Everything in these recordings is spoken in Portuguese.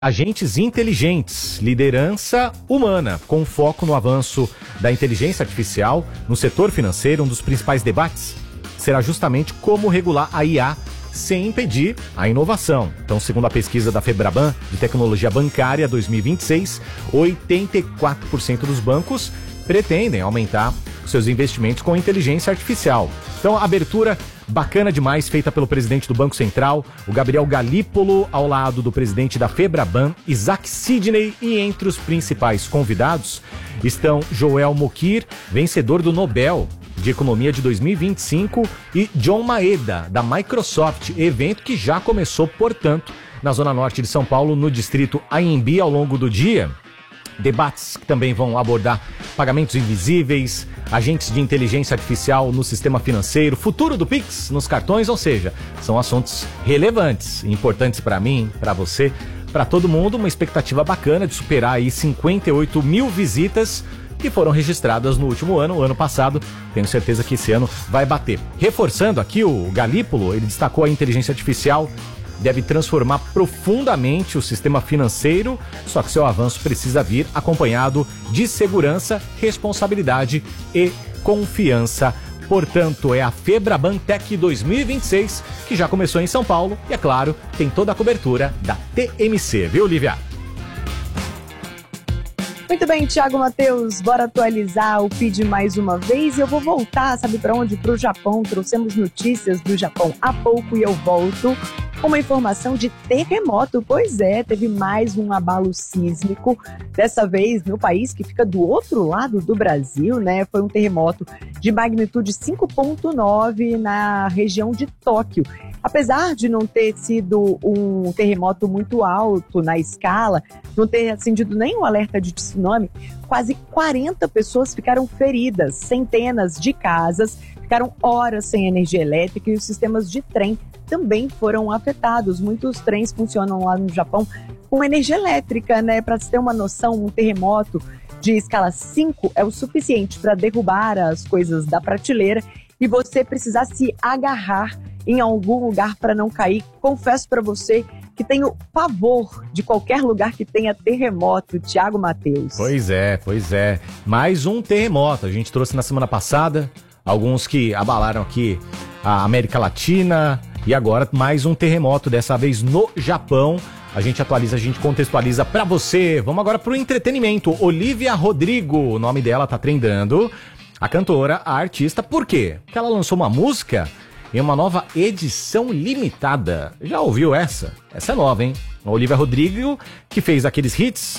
Agentes inteligentes, liderança humana, com foco no avanço da inteligência artificial no setor financeiro. Um dos principais debates será justamente como regular a IA sem impedir a inovação. Então, segundo a pesquisa da Febraban de Tecnologia Bancária 2026, 84% dos bancos pretendem aumentar seus investimentos com inteligência artificial. Então, a abertura bacana demais, feita pelo presidente do Banco Central, o Gabriel Galípolo, ao lado do presidente da Febraban, Isaac Sidney, e entre os principais convidados estão Joel Mokyr, vencedor do Nobel de Economia de 2025, e John Maeda, da Microsoft, evento que já começou, portanto, na Zona Norte de São Paulo, no distrito AMB, ao longo do dia. Debates que também vão abordar pagamentos invisíveis, agentes de inteligência artificial no sistema financeiro, futuro do Pix nos cartões, ou seja, são assuntos relevantes, importantes para mim, para você, para todo mundo. Uma expectativa bacana de superar aí 58 mil visitas que foram registradas no último ano, o ano passado. Tenho certeza que esse ano vai bater. Reforçando aqui, o Galípolo, ele destacou a inteligência artificial deve transformar profundamente o sistema financeiro, só que seu avanço precisa vir acompanhado de segurança, responsabilidade e confiança. Portanto, é a Febraban Tech 2026, que já começou em São Paulo e, é claro, tem toda a cobertura da TMC, viu, Lívia? Muito bem, Thiago Matheus, bora atualizar o feed mais uma vez. Eu vou voltar, sabe para onde? Para o Japão. Trouxemos notícias do Japão há pouco e eu volto com uma informação de terremoto. Pois é, teve mais um abalo sísmico, dessa vez no país que fica do outro lado do Brasil, né? Foi um terremoto de magnitude 5,9 na região de Tóquio. Apesar de não ter sido um terremoto muito alto na escala, não ter acendido nenhum alerta de tsunami, quase 40 pessoas ficaram feridas, centenas de casas ficaram horas sem energia elétrica e os sistemas de trem também foram afetados. Muitos trens funcionam lá no Japão com energia elétrica, né? Para você ter uma noção, um terremoto de escala 5 é o suficiente para derrubar as coisas da prateleira e você precisar se agarrar em algum lugar para não cair. Confesso para você que tenho pavor de qualquer lugar que tenha terremoto, Thiago Matheus. Pois é. Mais um terremoto. A gente trouxe na semana passada alguns que abalaram aqui a América Latina e agora mais um terremoto, dessa vez no Japão. A gente atualiza, a gente contextualiza pra você. Vamos agora pro entretenimento. Olivia Rodrigo, o nome dela tá trendando. A cantora, a artista, por quê? Porque ela lançou uma música em uma nova edição limitada. Já ouviu essa? Essa é nova, hein? A Olivia Rodrigo, que fez aqueles hits,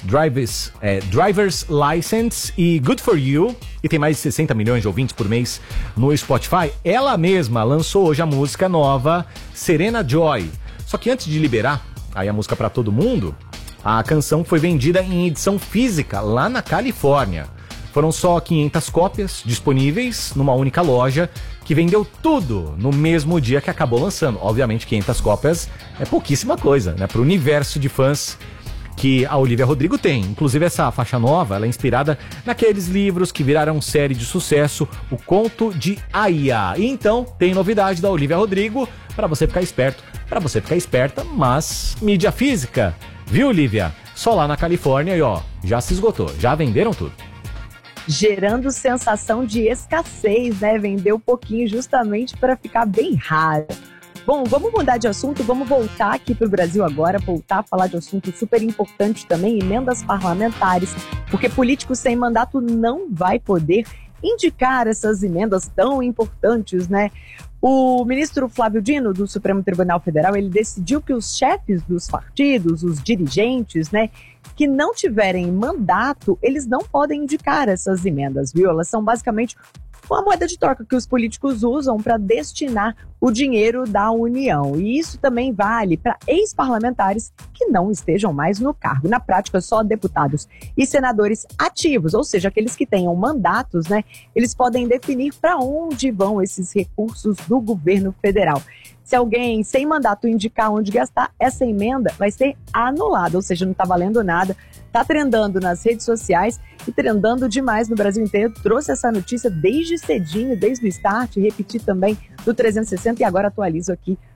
Driver's License e Good For You, e tem mais de 60 milhões de ouvintes por mês no Spotify. Ela mesma lançou hoje a música nova, Serena Joy. Só que antes de liberar aí a música pra todo mundo, a canção foi vendida em edição física lá na Califórnia. Foram só 500 cópias disponíveis numa única loja, que vendeu tudo no mesmo dia que acabou lançando. Obviamente, 500 cópias é pouquíssima coisa, né? Para o universo de fãs que a Olivia Rodrigo tem. Inclusive, essa faixa nova, ela é inspirada naqueles livros que viraram série de sucesso, O Conto de Aia. E então, tem novidade da Olivia Rodrigo para você ficar esperto, para você ficar esperta, mas mídia física, viu, Olivia? Só lá na Califórnia e ó, já se esgotou, já venderam tudo. Gerando sensação de escassez, né? Vendeu pouquinho justamente para ficar bem raro. Bom, vamos mudar de assunto, vamos voltar aqui para o Brasil agora, voltar a falar de assunto super importante também, emendas parlamentares, porque político sem mandato não vai poder indicar essas emendas tão importantes, né? O ministro Flávio Dino, do Supremo Tribunal Federal, ele decidiu que os chefes dos partidos, os dirigentes, né, que não tiverem mandato, eles não podem indicar essas emendas, viu? Elas são basicamente uma moeda de troca que os políticos usam para destinar o dinheiro da União. E isso também vale para ex-parlamentares que não estejam mais no cargo. Na prática, só deputados e senadores ativos, ou seja, aqueles que tenham mandatos, né, eles podem definir para onde vão esses recursos do governo federal. Se alguém sem mandato indicar onde gastar, essa emenda vai ser anulada, ou seja, não está valendo nada. Está trendando nas redes sociais e trendando demais no Brasil inteiro. Trouxe essa notícia desde cedinho, desde o start, repeti também no 360 e agora atualizo aqui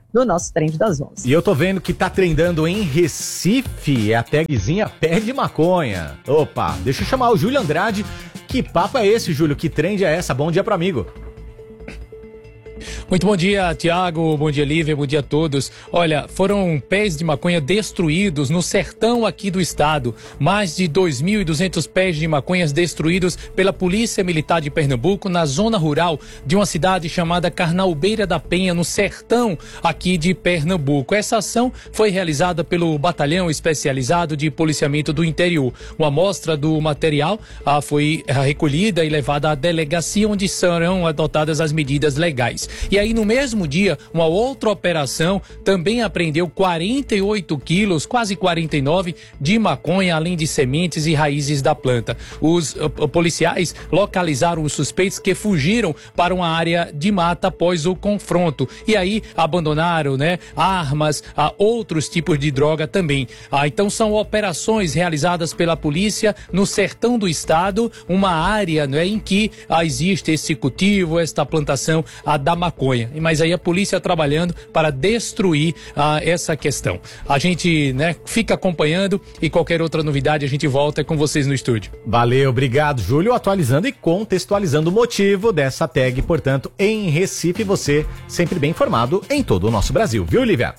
no nosso Trend das 11. E eu tô vendo que tá trendando em Recife, é a tagzinha Pé de Maconha. Opa, deixa eu chamar o Júlio Andrade. Que papo é esse, Júlio? Que trend é essa? Bom dia pro amigo. Muito bom dia, Tiago, bom dia, Lívia, bom dia a todos. Olha, foram pés de maconha destruídos no sertão aqui do estado. Mais de 2.200 pés de maconhas destruídos pela Polícia Militar de Pernambuco na zona rural de uma cidade chamada Carnaubeira da Penha, no sertão aqui de Pernambuco. Essa ação foi realizada pelo Batalhão Especializado de Policiamento do Interior. Uma amostra do material foi recolhida e levada à delegacia, onde serão adotadas as medidas legais. E aí, no mesmo dia, uma outra operação também apreendeu 48 quilos, quase 49, de maconha, além de sementes e raízes da planta. Os policiais localizaram os suspeitos que fugiram para uma área de mata após o confronto. E aí, abandonaram, armas, outros tipos de droga também. Então, são operações realizadas pela polícia no sertão do estado, uma área em que existe esse cultivo, esta plantação da maconha. Mas aí a polícia trabalhando para destruir essa questão. A gente fica acompanhando e qualquer outra novidade a gente volta com vocês no estúdio. Valeu, obrigado, Júlio. Atualizando e contextualizando o motivo dessa tag, portanto, em Recife, você sempre bem informado em todo o nosso Brasil, viu, Lívia?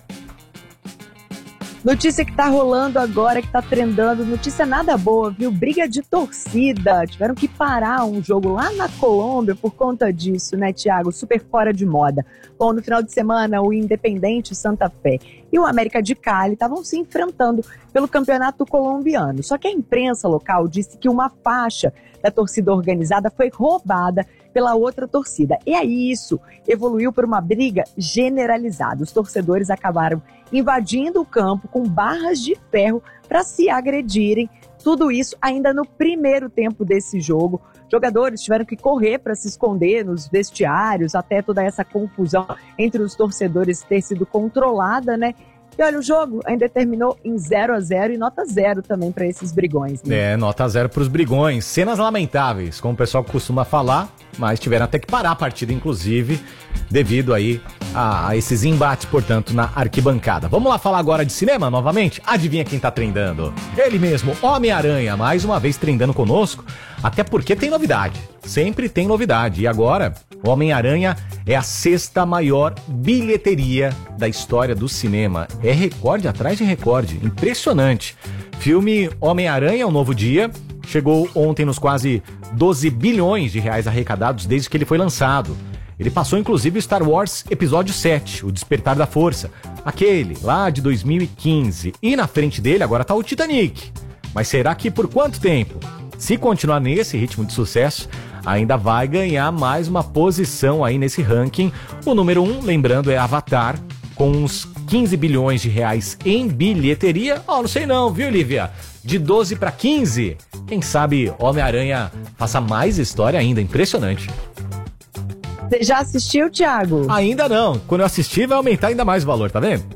Notícia que tá rolando agora, que tá trendando, notícia nada boa, viu? Briga de torcida, tiveram que parar um jogo lá na Colômbia por conta disso, né, Tiago? Super fora de moda. Bom, no final de semana, o Independente Santa Fé e o América de Cali estavam se enfrentando pelo campeonato colombiano. Só que a imprensa local disse que uma faixa da torcida organizada foi roubada pela outra torcida. E aí isso evoluiu para uma briga generalizada. Os torcedores acabaram invadindo o campo com barras de ferro para se agredirem. Tudo isso ainda no primeiro tempo desse jogo. Jogadores tiveram que correr para se esconder nos vestiários, até toda essa confusão entre os torcedores ter sido controlada, né? E olha, o jogo ainda terminou em 0-0 e nota 0 também para esses brigões, né? Nota 0 para os brigões. Cenas lamentáveis, como o pessoal costuma falar, mas tiveram até que parar a partida, inclusive, devido aí a esses embates, portanto, na arquibancada. Vamos lá falar agora de cinema novamente? Adivinha quem tá trendando? Ele mesmo, Homem-Aranha, mais uma vez trendando conosco, até porque tem novidade. Sempre tem novidade. E agora, o Homem-Aranha é a 6ª maior bilheteria da história do cinema. É recorde atrás de recorde. Impressionante. Filme Homem-Aranha, Um Novo Dia, chegou ontem nos quase 12 bilhões de reais arrecadados desde que ele foi lançado. Ele passou inclusive o Star Wars Episódio 7, O Despertar da Força, aquele lá de 2015. E na frente dele agora tá o Titanic. Mas será que por quanto tempo? Se continuar nesse ritmo de sucesso, ainda vai ganhar mais uma posição aí nesse ranking. O número 1, lembrando, é Avatar, com uns 15 bilhões de reais em bilheteria. Não sei não, viu, Lívia? De 12 para 15, quem sabe Homem-Aranha faça mais história ainda. Impressionante. Você já assistiu, Thiago? Ainda não. Quando eu assistir, vai aumentar ainda mais o valor, tá vendo?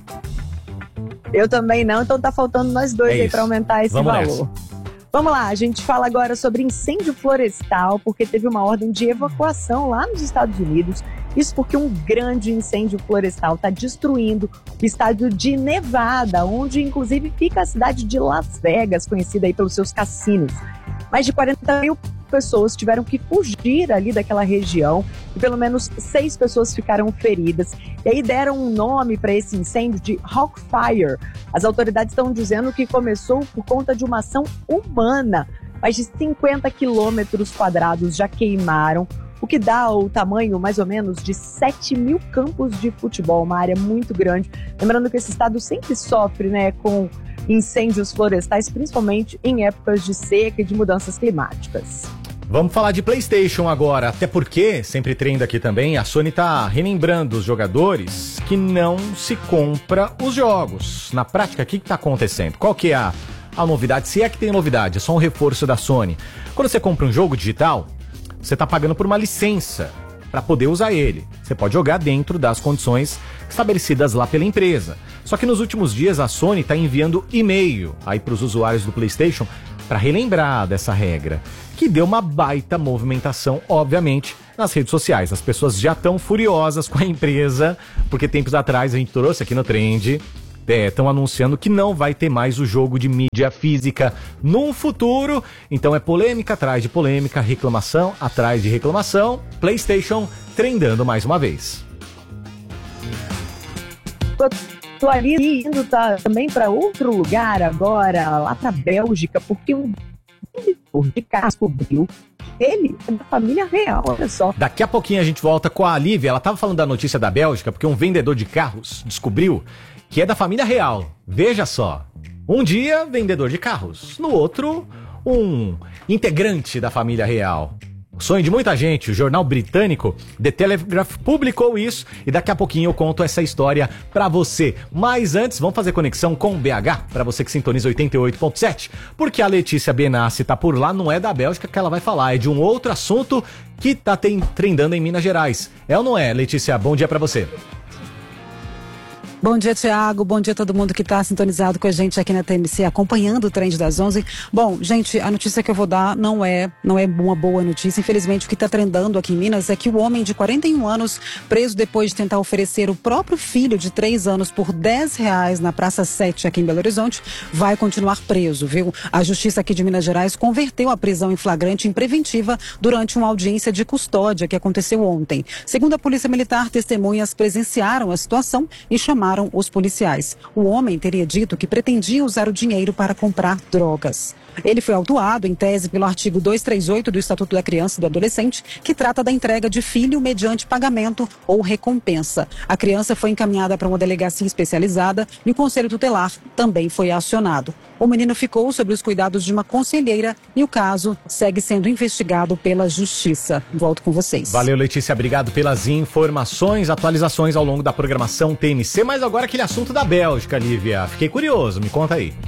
Eu também não, então tá faltando nós dois aí para aumentar esse valor. Nessa. Vamos lá, a gente fala agora sobre incêndio florestal, porque teve uma ordem de evacuação lá nos Estados Unidos. Isso porque um grande incêndio florestal está destruindo o estado de Nevada, onde inclusive fica a cidade de Las Vegas, conhecida aí pelos seus cassinos. Mais de 40 mil pessoas tiveram que fugir ali daquela região e pelo menos 6 pessoas ficaram feridas. E aí deram um nome para esse incêndio de Hawkfire. As autoridades estão dizendo que começou por conta de uma ação humana. Mais de 50 quilômetros quadrados já queimaram, o que dá o tamanho mais ou menos de 7 mil campos de futebol, uma área muito grande. Lembrando que esse estado sempre sofre, com incêndios florestais, principalmente em épocas de seca e de mudanças climáticas. Vamos falar de PlayStation agora, até porque, sempre trenda aqui também, a Sony tá relembrando os jogadores que não se compra os jogos. Na prática, o que tá acontecendo? Qual que é a novidade? Se é que tem novidade, é só um reforço da Sony. Quando você compra um jogo digital, você tá pagando por uma licença para poder usar ele. Você pode jogar dentro das condições estabelecidas lá pela empresa. Só que nos últimos dias a Sony está enviando e-mail aí para os usuários do PlayStation para relembrar dessa regra, que deu uma baita movimentação, obviamente, nas redes sociais. As pessoas já estão furiosas com a empresa, porque tempos atrás a gente trouxe aqui no Trend, estão anunciando que não vai ter mais o jogo de mídia física num futuro. Então é polêmica atrás de polêmica, reclamação atrás de reclamação. PlayStation trendando mais uma vez. Tô ali indo também para outro lugar agora, lá para Bélgica, porque um vendedor de carro descobriu que ele é da família real, olha só. Daqui a pouquinho a gente volta com a Lívia. Ela estava falando da notícia da Bélgica, porque um vendedor de carros descobriu que é da família real. Veja só, um dia vendedor de carros, no outro um integrante da família real. O sonho de muita gente. O jornal britânico The Telegraph publicou isso e daqui a pouquinho eu conto essa história pra você. Mas antes, vamos fazer conexão com o BH, pra você que sintoniza 88.7, porque a Letícia Benassi tá por lá, não é da Bélgica que ela vai falar, é de um outro assunto que tá trendando em Minas Gerais. É ou não é, Letícia? Bom dia pra você. Bom dia, Thiago. Bom dia a todo mundo que está sintonizado com a gente aqui na TMC, acompanhando o Trend das 11. Bom, gente, a notícia que eu vou dar não é uma boa notícia. Infelizmente, o que está trendando aqui em Minas é que o homem de 41 anos, preso depois de tentar oferecer o próprio filho de 3 anos por R$10 na Praça 7 aqui em Belo Horizonte, vai continuar preso, viu? A Justiça aqui de Minas Gerais converteu a prisão em flagrante em preventiva durante uma audiência de custódia que aconteceu ontem. Segundo a Polícia Militar, testemunhas presenciaram a situação e chamaram os policiais. O homem teria dito que pretendia usar o dinheiro para comprar drogas. Ele foi autuado, em tese, pelo artigo 238 do Estatuto da Criança e do Adolescente, que trata da entrega de filho mediante pagamento ou recompensa. A criança foi encaminhada para uma delegacia especializada e o Conselho Tutelar também foi acionado. O menino ficou sob os cuidados de uma conselheira e o caso segue sendo investigado pela Justiça. Volto com vocês. Valeu, Letícia. Obrigado pelas informações, atualizações ao longo da programação TMC. Mas agora aquele assunto da Bélgica, Lívia. Fiquei curioso, me conta aí.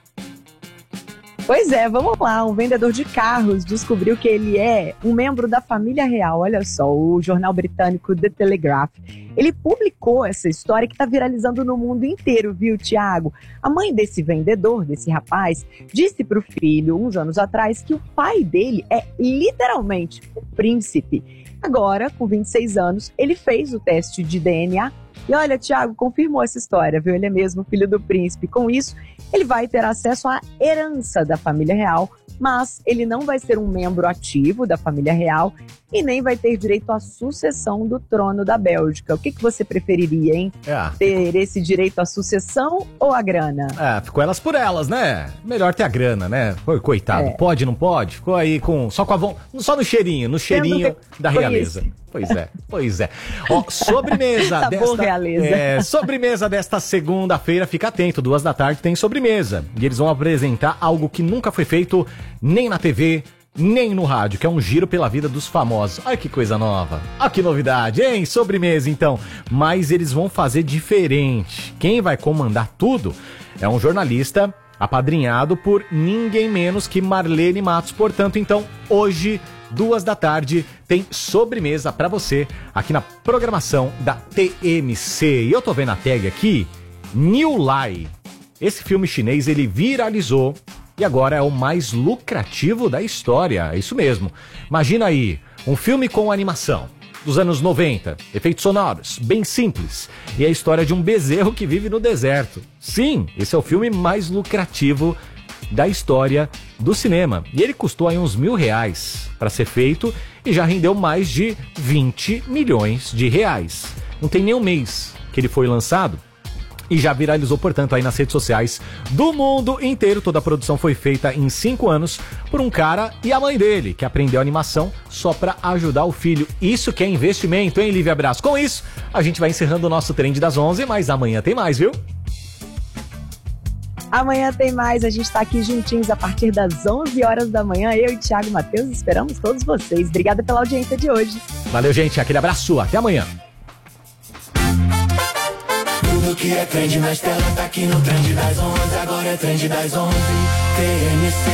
Pois é, vamos lá. Um vendedor de carros descobriu que ele é um membro da família real. Olha só, o jornal britânico The Telegraph. Ele publicou essa história que está viralizando no mundo inteiro, viu, Thiago? A mãe desse vendedor, desse rapaz, disse para o filho, uns anos atrás, que o pai dele é literalmente um príncipe. Agora, com 26 anos, ele fez o teste de DNA. E olha, Thiago, confirmou essa história, viu? Ele é mesmo filho do príncipe. Com isso, ele vai ter acesso à herança da família real, mas ele não vai ser um membro ativo da família real e nem vai ter direito à sucessão do trono da Bélgica. O que você preferiria, hein? Ter esse direito à sucessão ou à grana? Ficou elas por elas, né? Melhor ter a grana, né? Coitado, pode, não pode? Ficou aí só no cheirinho da realeza. Pois é. Ó, sobremesa sobremesa desta segunda-feira, fica atento, 14h tem sobremesa. E eles vão apresentar algo que nunca foi feito nem na TV, nem no rádio, que é um giro pela vida dos famosos. Olha que coisa nova, olha que novidade, hein? Sobremesa, então. Mas eles vão fazer diferente. Quem vai comandar tudo é um jornalista apadrinhado por ninguém menos que Marlene Matos. Portanto, então, hoje, 14h, tem sobremesa pra você aqui na programação da TMC. E eu tô vendo a tag aqui, New Lie. Esse filme chinês, ele viralizou e agora é o mais lucrativo da história. É isso mesmo. Imagina aí, um filme com animação dos anos 90, efeitos sonoros, bem simples, e a história de um bezerro que vive no deserto. Sim, esse é o filme mais lucrativo da história do cinema. E ele custou aí uns R$1.000 para ser feito e já rendeu mais de 20 milhões de reais. Não tem nem um mês que ele foi lançado e já viralizou, portanto, aí nas redes sociais do mundo inteiro. Toda a produção foi feita em 5 anos por um cara e a mãe dele, que aprendeu animação só para ajudar o filho. Isso que é investimento, hein, Lívia Abraço? Com isso, a gente vai encerrando o nosso Trend das 11, mas amanhã tem mais, viu? Amanhã tem mais, a gente está aqui juntinhos a partir das 11 horas da manhã. Eu e Thiago Matheus esperamos todos vocês. Obrigada pela audiência de hoje. Valeu, gente. Aquele abraço. Até amanhã. Tudo que é trend na tela tá aqui no Trend das 11. Agora é Trend das 11. TMC.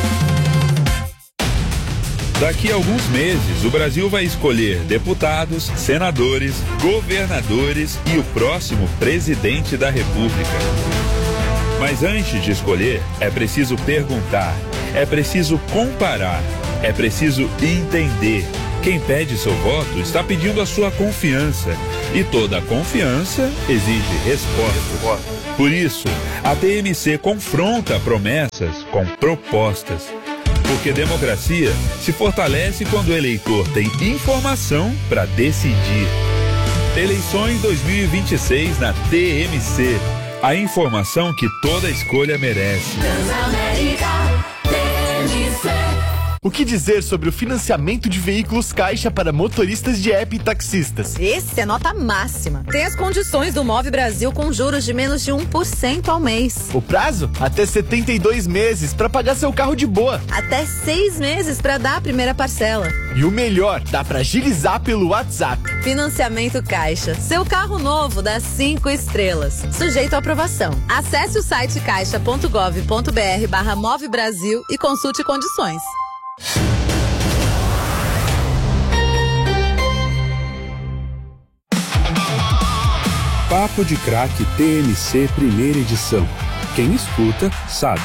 Daqui a alguns meses, o Brasil vai escolher deputados, senadores, governadores e o próximo presidente da República. Mas antes de escolher, é preciso perguntar, é preciso comparar, é preciso entender. Quem pede seu voto está pedindo a sua confiança. E toda confiança exige resposta. Por isso, a TMC confronta promessas com propostas. Porque democracia se fortalece quando o eleitor tem informação para decidir. Eleições 2026 na TMC. A informação que toda escolha merece. O que dizer sobre o financiamento de veículos Caixa para motoristas de app e taxistas? Esse é nota máxima. Tem as condições do Move Brasil com juros de menos de 1% ao mês. O prazo? Até 72 meses para pagar seu carro de boa. Até 6 meses para dar a primeira parcela. E o melhor, dá para agilizar pelo WhatsApp. Financiamento Caixa. Seu carro novo dá 5 estrelas. Sujeito à aprovação. Acesse o site caixa.gov.br/Move Brasil e consulte condições. Papo de Craque TMC primeira edição. Quem escuta, sabe.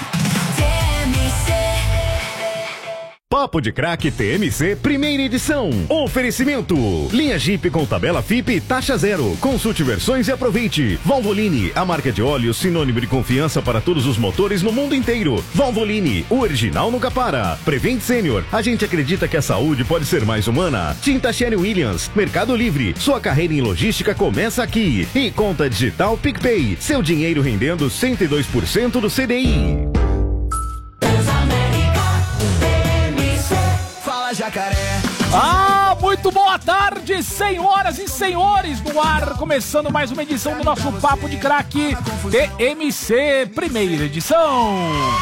Papo de Craque TMC, primeira edição. Oferecimento: linha Jeep com tabela FIP e taxa zero. Consulte versões e aproveite. Valvoline, a marca de óleo sinônimo de confiança para todos os motores no mundo inteiro. Valvoline, o original nunca para. Prevent Senior, a gente acredita que a saúde pode ser mais humana. Tinta Sherry Williams, Mercado Livre, sua carreira em logística começa aqui. E conta digital PicPay, seu dinheiro rendendo 102% do CDI. Jacaré. Muito boa tarde, senhoras e senhores, no ar, começando mais uma edição do nosso Papo de Craque TMC, primeira edição.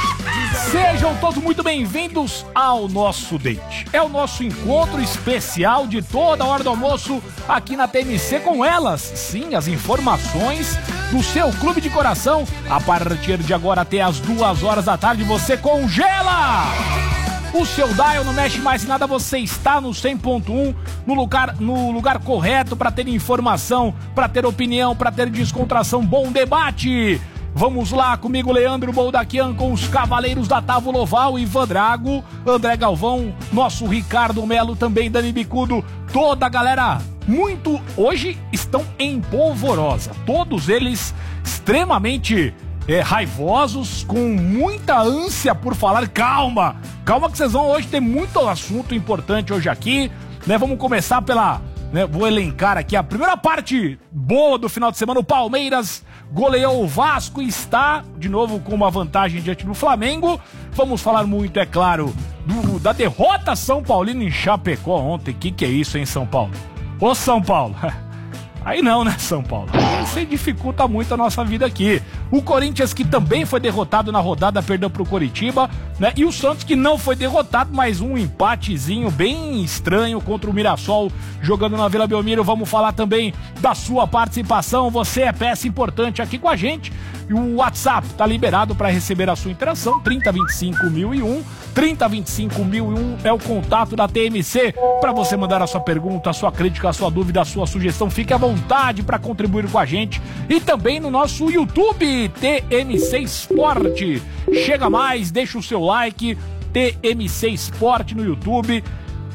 Sejam todos muito bem-vindos ao nosso date. É o nosso encontro especial de toda a hora do almoço aqui na TMC com elas, sim, as informações do seu clube de coração. A partir de agora até as 2 horas da tarde você congela o seu dial, não mexe mais em nada, você está no 100.1, no lugar correto para ter informação, para ter opinião, para ter descontração, bom debate. Vamos lá, comigo Leandro Boldaquian, com os Cavaleiros da Távola Oval, Ivan Drago, André Galvão, nosso Ricardo Melo, também Dani Bicudo, toda a galera muito, hoje estão em polvorosa, todos eles extremamente raivosos, com muita ânsia por falar. Calma que vocês vão hoje ter muito assunto importante hoje aqui, né? Vamos começar pela, vou elencar aqui a primeira parte boa do final de semana. O Palmeiras goleou o Vasco e está de novo com uma vantagem diante do Flamengo. Vamos falar muito, é claro, da derrota São Paulino em Chapecó ontem. Que é isso, hein, São Paulo? Ô, São Paulo, aí não, né, São Paulo? Você dificulta muito a nossa vida aqui. O Corinthians, que também foi derrotado na rodada, perdeu pro Coritiba, né? E o Santos, que não foi derrotado, mas um empatezinho bem estranho contra o Mirassol, jogando na Vila Belmiro. Vamos falar também da sua participação. Você é peça importante aqui com a gente. E o WhatsApp tá liberado para receber a sua interação. 3025.001. 3025.001 é o contato da TMC para você mandar a sua pergunta, a sua crítica, a sua dúvida, a sua sugestão. Fique à vontade para contribuir com a gente. E também no nosso YouTube, TMC Esporte. Chega mais, deixa o seu like, TMC Esporte no YouTube.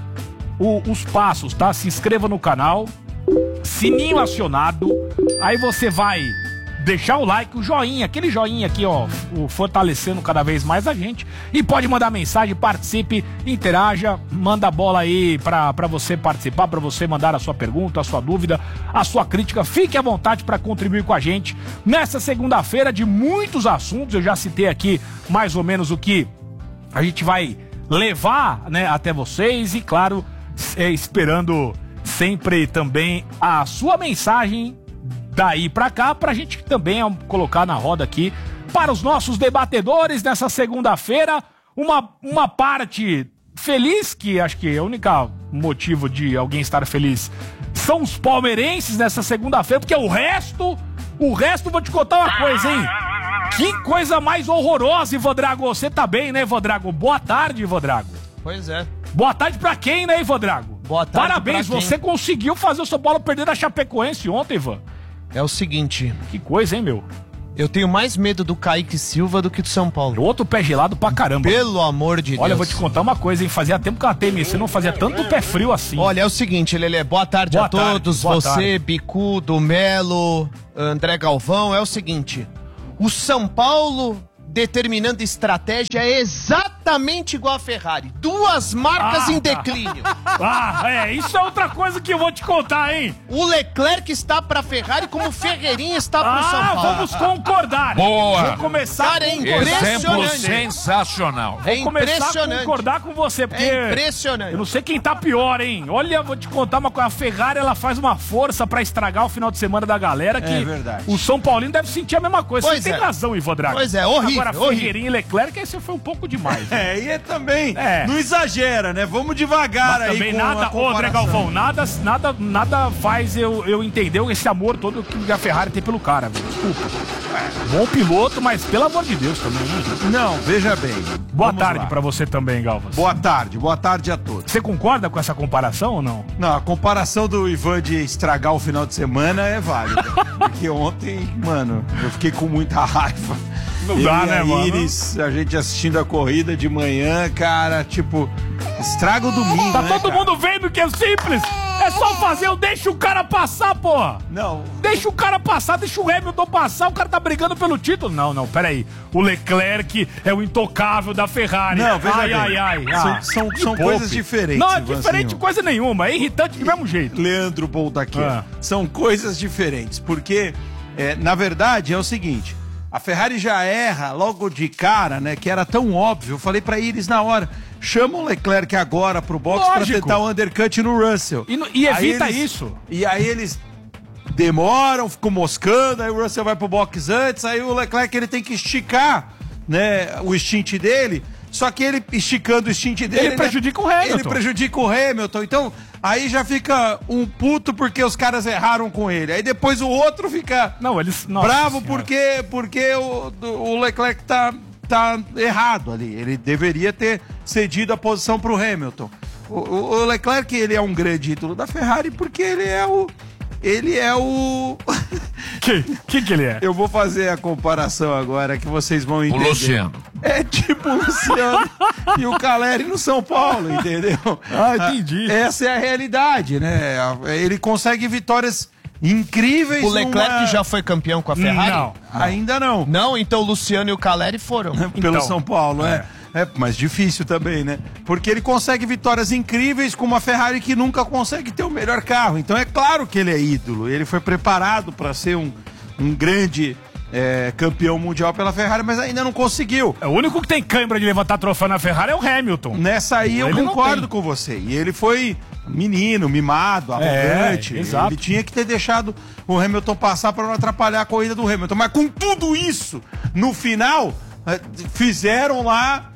Os passos, tá? Se inscreva no canal, sininho acionado, aí você vai deixar o like, o joinha, aquele joinha aqui, ó, fortalecendo cada vez mais a gente. E pode mandar mensagem, participe, interaja, manda a bola aí pra você participar, pra você mandar a sua pergunta, a sua dúvida, a sua crítica. Fique à vontade para contribuir com a gente nessa segunda-feira de muitos assuntos. Eu já citei aqui mais ou menos o que a gente vai levar, né, até vocês e, claro, esperando sempre também a sua mensagem daí pra cá, pra gente também colocar na roda aqui para os nossos debatedores nessa segunda-feira. Uma parte feliz, que acho que é o único motivo de alguém estar feliz são os palmeirenses nessa segunda-feira, porque o resto, vou te contar uma coisa, hein? Que coisa mais horrorosa, Ivan Drago. Você tá bem, né, Ivan Drago? Boa tarde, Ivan Drago. Pois é. Boa tarde pra quem, né, Ivan Drago? Boa tarde. Parabéns, você conseguiu fazer o São Paulo perder da Chapecoense ontem, Ivan. É o seguinte... Que coisa, hein, meu? Eu tenho mais medo do Kaique Silva do que do São Paulo. Outro pé gelado pra caramba. Pelo amor de Deus. Olha, eu vou te contar uma coisa, hein? Fazia tempo que a TMC não fazia tanto pé frio assim. Olha, é o seguinte, Lelê, boa tarde a todos. Você, Bicudo, Melo, André Galvão. É o seguinte, o São Paulo determinando estratégia é exatamente igual a Ferrari. 2 marcas em declínio. Isso é outra coisa que eu vou te contar, hein? O Leclerc está pra Ferrari como o Ferreirinha está pro São Paulo. Vamos concordar. Boa. Vou começar a Exemplo sensacional. Vou começar a concordar com você, porque impressionante. Eu não sei quem tá pior, hein? Olha, vou te contar uma coisa. A Ferrari, ela faz uma força pra estragar o final de semana da galera que verdade. O São Paulino deve sentir a mesma coisa. Pois você tem razão, Ivan Drago. Pois é, horrível. Agora, Ferreirinha e Leclerc, aí você foi um pouco demais. Né? E também, não exagera, né? Vamos devagar. Mas aí também com nada, André Galvão, nada faz eu entender esse amor todo que a Ferrari tem pelo cara, velho. Desculpa. Bom piloto, mas pelo amor de Deus também. Não, veja bem. Boa tarde pra você também, Galvas. Boa tarde a todos. Você concorda com essa comparação ou não? Não, a comparação do Ivan de estragar o final de semana é válida. Porque ontem, mano, eu fiquei com muita raiva. Não dá, né, mano? Iris, a gente assistindo a corrida de manhã, cara, tipo, estraga o domingo, Tá né, todo mundo vendo que é simples. É só fazer, deixa o cara passar, porra. Não. Deixa o cara passar, deixa o Hamilton passar, o cara tá brigando pelo título. Não, peraí. O Leclerc é o intocável da Ferrari. Não, veja bem. Ai. São coisas diferentes. Não, é diferente coisa nenhuma, é irritante do mesmo jeito. Leandro Boldaquer. São coisas diferentes, porque, na verdade, é o seguinte... A Ferrari já erra logo de cara, né? Que era tão óbvio. Eu falei pra Iris na hora, chama o Leclerc agora pro box pra tentar o undercut no Russell. E evita isso. E aí eles demoram, ficam moscando, aí o Russell vai pro box antes, aí o Leclerc ele tem que esticar, né, o stint dele. Só que ele esticando o stint dele... Ele prejudica o Hamilton. Ele prejudica o Hamilton. Então, aí já fica um puto porque os caras erraram com ele. Aí depois o outro fica bravo porque o Leclerc tá errado ali. Ele deveria ter cedido a posição pro Hamilton. O Leclerc, ele é um grande ídolo da Ferrari porque ele é o... Que ele é? Eu vou fazer a comparação agora que vocês vão entender. O Luciano. É tipo o Luciano e o Caleri no São Paulo, entendeu? Entendi. Essa é a realidade, né? Ele consegue vitórias incríveis. O Leclerc já foi campeão com a Ferrari? Não. Ainda não. Não? Então o Luciano e o Caleri foram. Pelo São Paulo, É, mas difícil também, né? Porque ele consegue vitórias incríveis com uma Ferrari que nunca consegue ter o melhor carro. Então é claro que ele é ídolo. Ele foi preparado para ser um grande campeão mundial pela Ferrari, mas ainda não conseguiu. O único que tem cãibra de levantar troféu na Ferrari é o Hamilton. Nessa aí eu concordo com você. E ele foi menino, mimado, arrogante. Exato. Ele tinha que ter deixado o Hamilton passar para não atrapalhar a corrida do Hamilton. Mas com tudo isso, no final, fizeram lá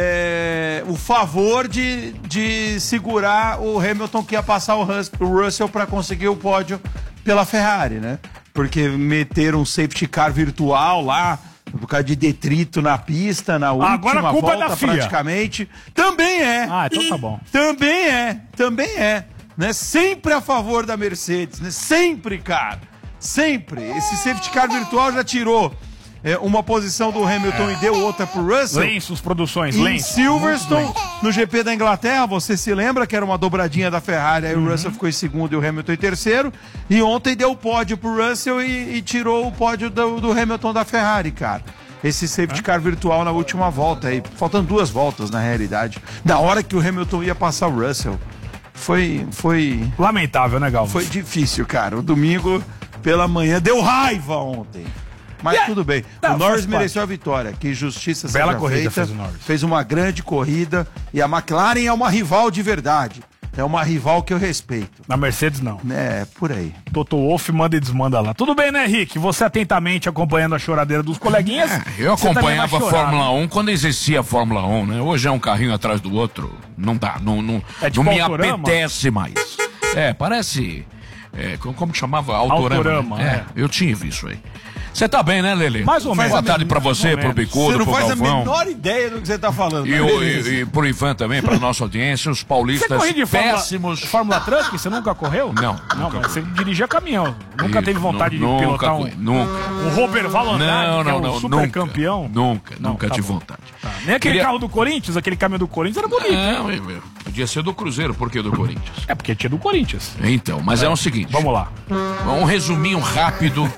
o favor de segurar o Hamilton que ia passar o Russell para conseguir o pódio pela Ferrari, né? Porque meteram um safety car virtual lá, por causa de detrito na pista, na última agora a culpa volta é da FIA. Praticamente. Também é. Então tá bom. Também é. Né? Sempre a favor da Mercedes, né? Sempre, cara. Sempre. Esse safety car virtual já tirou uma posição do Hamilton e deu outra pro Russell. Lenços Produções, em Silverstone, no GP da Inglaterra, você se lembra que era uma dobradinha da Ferrari, aí o Russell ficou em segundo e o Hamilton em terceiro, e ontem deu o pódio pro Russell e tirou o pódio do Hamilton da Ferrari, cara. Esse safety car virtual na última volta aí, faltando 2 voltas na realidade, na hora que o Hamilton ia passar o Russell. Foi lamentável, né, Galvão? Foi difícil, cara. O domingo pela manhã deu raiva ontem. Mas tudo bem. O Norris mereceu a vitória. Que justiça seja Bela corrida feita. fez o Norris. Fez uma grande corrida. E a McLaren é uma rival de verdade. É uma rival que eu respeito. Na Mercedes, não. É, por aí. Toto Wolff manda e desmanda lá. Tudo bem, né, Rick? Você atentamente acompanhando a choradeira dos coleguinhas. Eu acompanhava a Fórmula 1 quando existia a Fórmula 1, né? Hoje é um carrinho atrás do outro. Não dá, não tipo me Autorama? apetece mais. Parece... como que chamava? Autorama. Autorama, né? Eu tive isso aí. Você tá bem, né, Lelê? Mais ou menos. Boa tarde pra você, pro Bicudo, pro Galvão. Você não faz a menor ideia do que você tá falando. E pro Ivan também, pra nossa audiência, os paulistas Você corre de péssimos. Fórmula Truck? Você nunca correu? Não. Não, mas você dirigia caminhão. Nunca teve vontade de pilotar um Roberval Andrade, que é o super campeão? Nunca tive vontade. Nem aquele carro do Corinthians, aquele caminhão do Corinthians era bonito. Não, podia ser do Cruzeiro, por que do Corinthians? É porque tinha do Corinthians. Então, mas é o seguinte. Vamos lá. Um resuminho rápido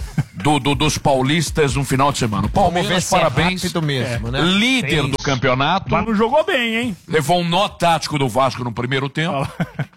dos paulistas no final de semana. O Palmeiras, parabéns. É mesmo, né? Líder do campeonato. Mas não jogou bem, hein? Levou um nó tático do Vasco no primeiro tempo.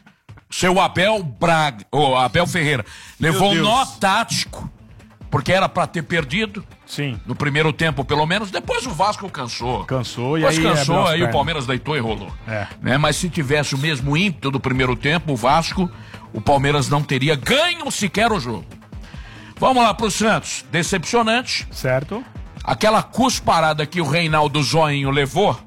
Seu Abel Ferreira levou um nó tático, porque era pra ter perdido. Sim. No primeiro tempo, pelo menos. Depois o Vasco cansou. Cansou e aí aí o Palmeiras deitou e rolou. É. Né? Mas se tivesse o mesmo ímpeto do primeiro tempo, o Vasco, o Palmeiras não teria ganho sequer o jogo. Vamos lá pro Santos. Decepcionante. Certo. Aquela cusparada que o Reinaldo Zoinho levou,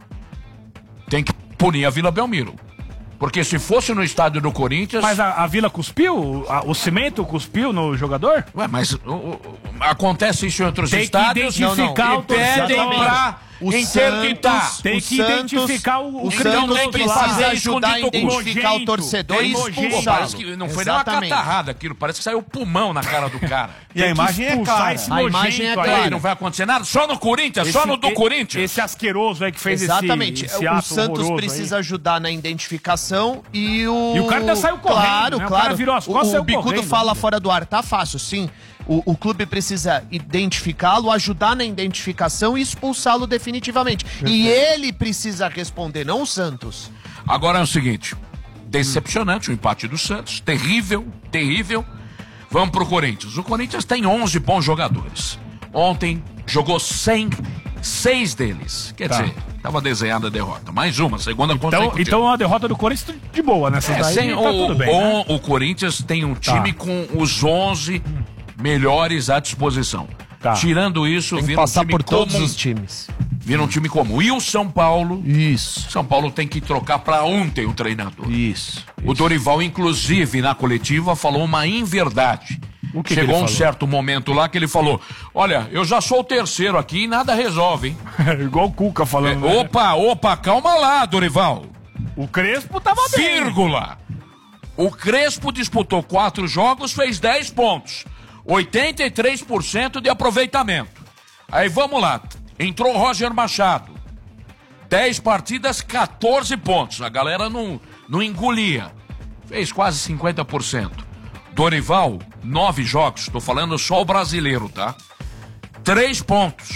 tem que punir a Vila Belmiro. Porque se fosse no estádio do Corinthians... Mas a Vila cuspiu? O cimento cuspiu no jogador? Ué, mas acontece isso em outros estádios. Tem que identificar o pedem pra interditar. Tem que identificar o Santos tem que precisa ajudar a identificar o torcedor e expulsá-lo. Parece que não foi nem uma catarrada aquilo, parece que saiu o pulmão na cara do cara. E a imagem é clara. A imagem é clara. Não vai acontecer nada, só no Corinthians, só no do Corinthians. Esse asqueroso aí que fez Exatamente. esse ato o Santos precisa ajudar na identificação e o... E o cara ainda saiu correndo, né? O cara virou as costas e saiu Bicudo correndo, fala fora do ar, tá fácil, sim. O clube precisa identificá-lo, ajudar na identificação e expulsá-lo definitivamente. E ele precisa responder, não o Santos. Agora é o seguinte, decepcionante o empate do Santos, terrível. Vamos pro Corinthians. O Corinthians tem 11 bons jogadores. Ontem jogou 6 deles. Quer dizer, tava desenhada a derrota. Mais uma, segunda consecutiva. Então a derrota do Corinthians de boa, né? Tudo bem, né? O Corinthians tem um time com os 11 melhores à disposição. Tirando isso, tem que vira passar um time por todos comum. os times. Vira um time comum. E o São Paulo? Isso. São Paulo tem que trocar pra ontem o treinador. Isso. O Dorival, inclusive, na coletiva, falou uma inverdade. Chegou um certo momento lá que ele falou: olha, eu já sou o terceiro aqui e nada resolve, hein? Igual o Cuca falando. Né? Opa, calma lá, Dorival. O Crespo tava bem. Vírgula. O Crespo disputou 4 jogos, fez 10 pontos. 83% de aproveitamento. Aí vamos lá. Entrou o Roger Machado. 10 partidas, 14 pontos. A galera não engolia. Fez quase 50%. Dorival, 9 jogos. Tô falando só o brasileiro, tá? 3 pontos.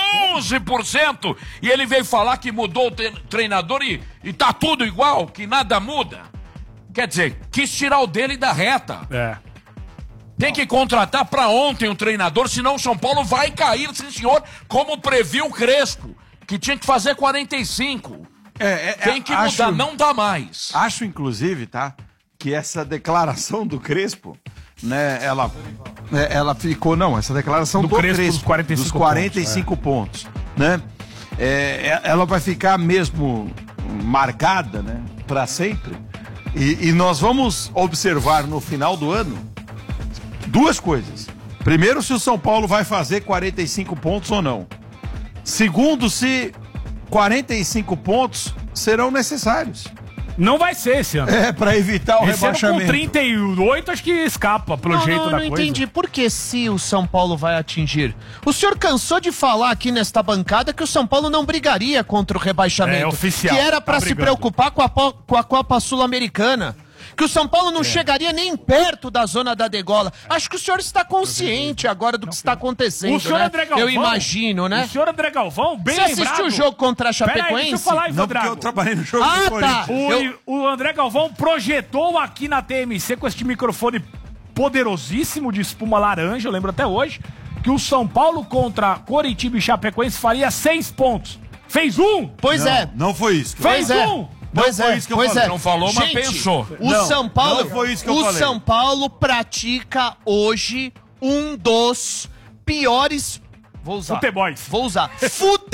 11%. E ele veio falar que mudou o treinador e tá tudo igual, que nada muda. Quer dizer, quis tirar o dele da reta. Tem que contratar pra ontem um treinador, senão o São Paulo vai cair, sim senhor, como previu o Crespo, que tinha que fazer 45. Tem que mudar, não dá mais. Acho, inclusive, tá, que essa declaração do Crespo, né, ela ficou, não, essa declaração do Crespo dos 45 pontos, né, ela vai ficar mesmo marcada, né, pra sempre, e nós vamos observar no final do ano duas coisas. Primeiro, se o São Paulo vai fazer 45 pontos ou não. Segundo, se 45 pontos serão necessários. Não vai ser esse ano. Pra evitar o rebaixamento. Com 38, acho que escapa pelo jeito da coisa. Não entendi. Por que se o São Paulo vai atingir? O senhor cansou de falar aqui nesta bancada que o São Paulo não brigaria contra o rebaixamento. Oficial. Que era pra se preocupar com a Copa Sul-Americana. Que o São Paulo não chegaria nem perto da zona da degola. Acho que o senhor está consciente agora do que está acontecendo, o senhor né? André Galvão, eu imagino, né? O senhor André Galvão, bem Você lembrado. assistiu o jogo contra a Chapecoense? Peraí, deixa eu falar, Ivan Drago. Eu trabalhei no jogo do Corinthians. O André Galvão projetou aqui na TMC com este microfone poderosíssimo de espuma laranja, eu lembro até hoje, que o São Paulo contra Coritiba e Chapecoense faria 6 pontos. Fez 1! Pois é. Não foi isso. Fez 1! Pois é, pois é. Não falou, mas gente, pensou. São Paulo, não foi isso que eu falei. São Paulo pratica hoje um dos piores... Vou usar.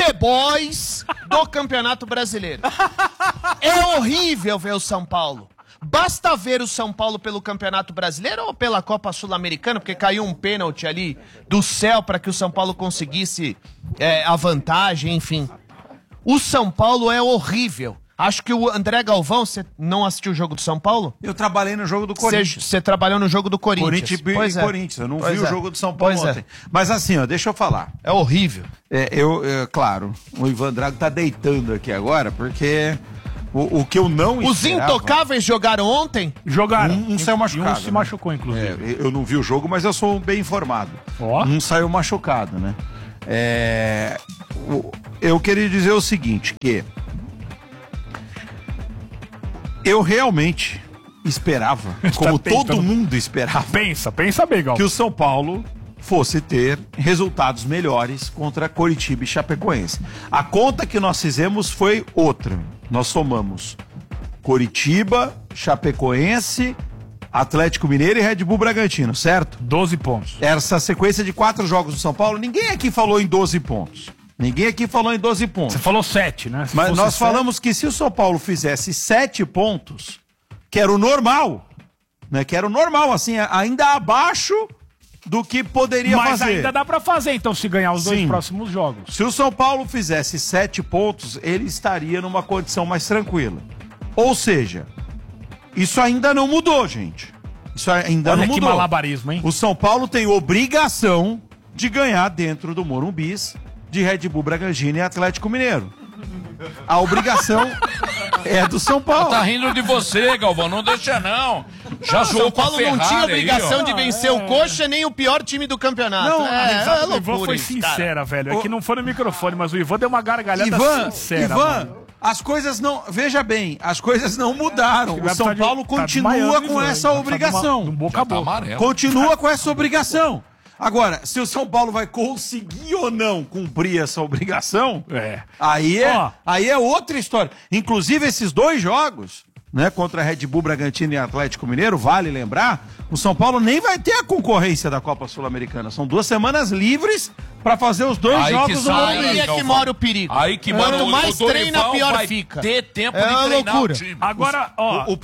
Futeboys do Campeonato Brasileiro. É horrível ver o São Paulo. Basta ver o São Paulo pelo Campeonato Brasileiro ou pela Copa Sul-Americana, porque caiu um pênalti ali do céu para que o São Paulo conseguisse a vantagem, enfim. O São Paulo é horrível. Acho que o André Galvão, você não assistiu o jogo do São Paulo? Eu trabalhei no jogo do Corinthians. Você trabalhou no jogo do Corinthians. Corinthians, eu não vi o jogo do São Paulo ontem. Mas assim, ó, deixa eu falar. É horrível. Claro, o Ivan Drago tá deitando aqui agora, porque o que eu não Os Intocáveis jogaram ontem? Jogaram. Um saiu machucado. Um se machucou, inclusive. Eu não vi o jogo, mas eu sou bem informado. Um saiu machucado, né? Eu queria dizer o seguinte, que eu realmente esperava, como todo mundo esperava. Pensa bem, Gal. Que o São Paulo fosse ter resultados melhores contra Coritiba e Chapecoense. A conta que nós fizemos foi outra. Nós somamos Coritiba, Chapecoense, Atlético Mineiro e Red Bull Bragantino, certo? 12 pontos. Essa sequência de 4 jogos do São Paulo, ninguém aqui falou em 12 pontos. Você falou 7, né? Mas nós falamos que se o São Paulo fizesse 7 pontos, que era o normal, né? Que era o normal, assim, ainda abaixo do que poderia fazer. Mas ainda dá pra fazer, então, se ganhar os 2 próximos jogos. Se o São Paulo fizesse 7 pontos, ele estaria numa condição mais tranquila. Ou seja, isso ainda não mudou, gente. Isso ainda não mudou. Olha que malabarismo, hein? O São Paulo tem obrigação de ganhar dentro do Morumbis de Red Bull Bragantino e Atlético Mineiro. A obrigação é do São Paulo. Tá rindo de você, Galvão, não deixa não. Já jogou com a Ferrari. São Paulo não tinha obrigação de vencer o Coxa nem o pior time do campeonato. Não, o Ivan foi sincera, velho. É que não foi no microfone, mas o Ivan deu uma gargalhada sincera. Ivan, as coisas não... Veja bem, as coisas não mudaram. O São Paulo continua com essa obrigação. Boca a boca. Continua com essa obrigação. Agora, se o São Paulo vai conseguir ou não cumprir essa obrigação, aí é outra história. Inclusive, esses 2 jogos, né, contra Red Bull Bragantino e Atlético Mineiro, vale lembrar, o São Paulo nem vai ter a concorrência da Copa Sul-Americana. São 2 semanas livres para fazer os 2 jogos do Morumbi. Aí é que mora o perigo. Aí que mora Quanto mais treina, pior fica. Ter tempo de treinar loucura. o time. Agora, o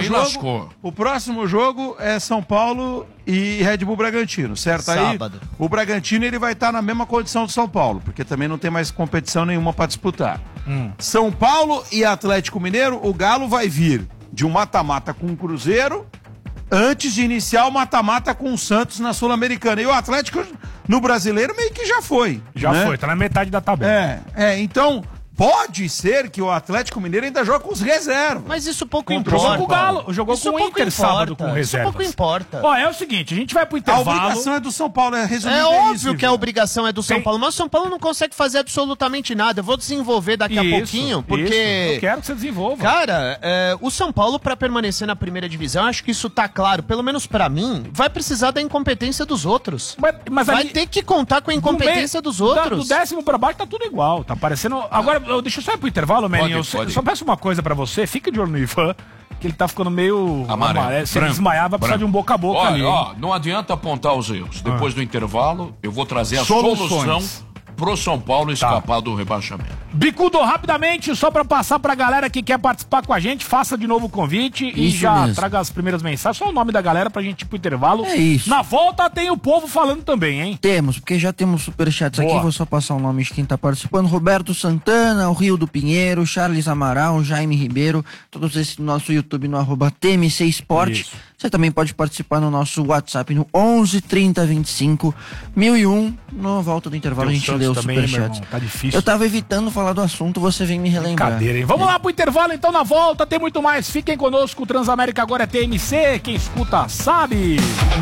próximo jogo é São Paulo e Red Bull Bragantino, certo? Sábado. Aí o Bragantino ele vai estar na mesma condição do São Paulo, porque também não tem mais competição nenhuma para disputar. São Paulo e Atlético Mineiro, o Galo vai vir de um mata-mata com o Cruzeiro antes de iniciar o mata-mata com o Santos na Sul-Americana. E o Atlético no Brasileiro meio que já foi. Já foi, tá na metade da tabela. Então... Pode ser que o Atlético Mineiro ainda jogue com os reservas. Mas isso pouco importa. Jogou com o Galo, jogou com o Inter sábado com reservas. Isso pouco importa. Ó, é o seguinte, a gente vai pro intervalo. A obrigação é do São Paulo, É óbvio que a obrigação é do São Paulo, mas o São Paulo não consegue fazer absolutamente nada. Eu vou desenvolver daqui a pouquinho, porque... Eu quero que você desenvolva. Cara, o São Paulo, pra permanecer na primeira divisão, acho que isso tá claro, pelo menos pra mim, vai precisar da incompetência dos outros. Mas vai ter que contar com a incompetência dos outros. Do 10º pra baixo tá tudo igual, tá parecendo... Agora, deixa eu só ir pro intervalo, Meninho. Eu só peço uma coisa pra você, fica de olho no Ivan, que ele tá ficando meio amarelo. Se ele desmaiar, vai precisar de um boca a boca ali. Olha, não adianta apontar os erros. Depois do intervalo, eu vou trazer a solução pro São Paulo escapar do rebaixamento. Bicudo, rapidamente, só pra passar pra galera que quer participar com a gente, faça de novo o convite e já traga as primeiras mensagens. Só o nome da galera pra gente ir pro intervalo. É isso. Na volta tem o povo falando também, hein? Temos, porque já temos superchats aqui, vou só passar o nome de quem tá participando. Roberto Santana, o Rio do Pinheiro, Charles Amaral, Jaime Ribeiro, todos esses no nosso YouTube no @TMC Esporte. Isso. Você também pode participar no nosso WhatsApp no 11 30 25 1001. Na volta do intervalo a gente lê os superchats. Tá difícil. Eu tava evitando falar do assunto, você vem me relembrar. Cadeira, hein? Vamos lá pro intervalo então, na volta tem muito mais. Fiquem conosco, o Transamérica agora é TMC, quem escuta sabe.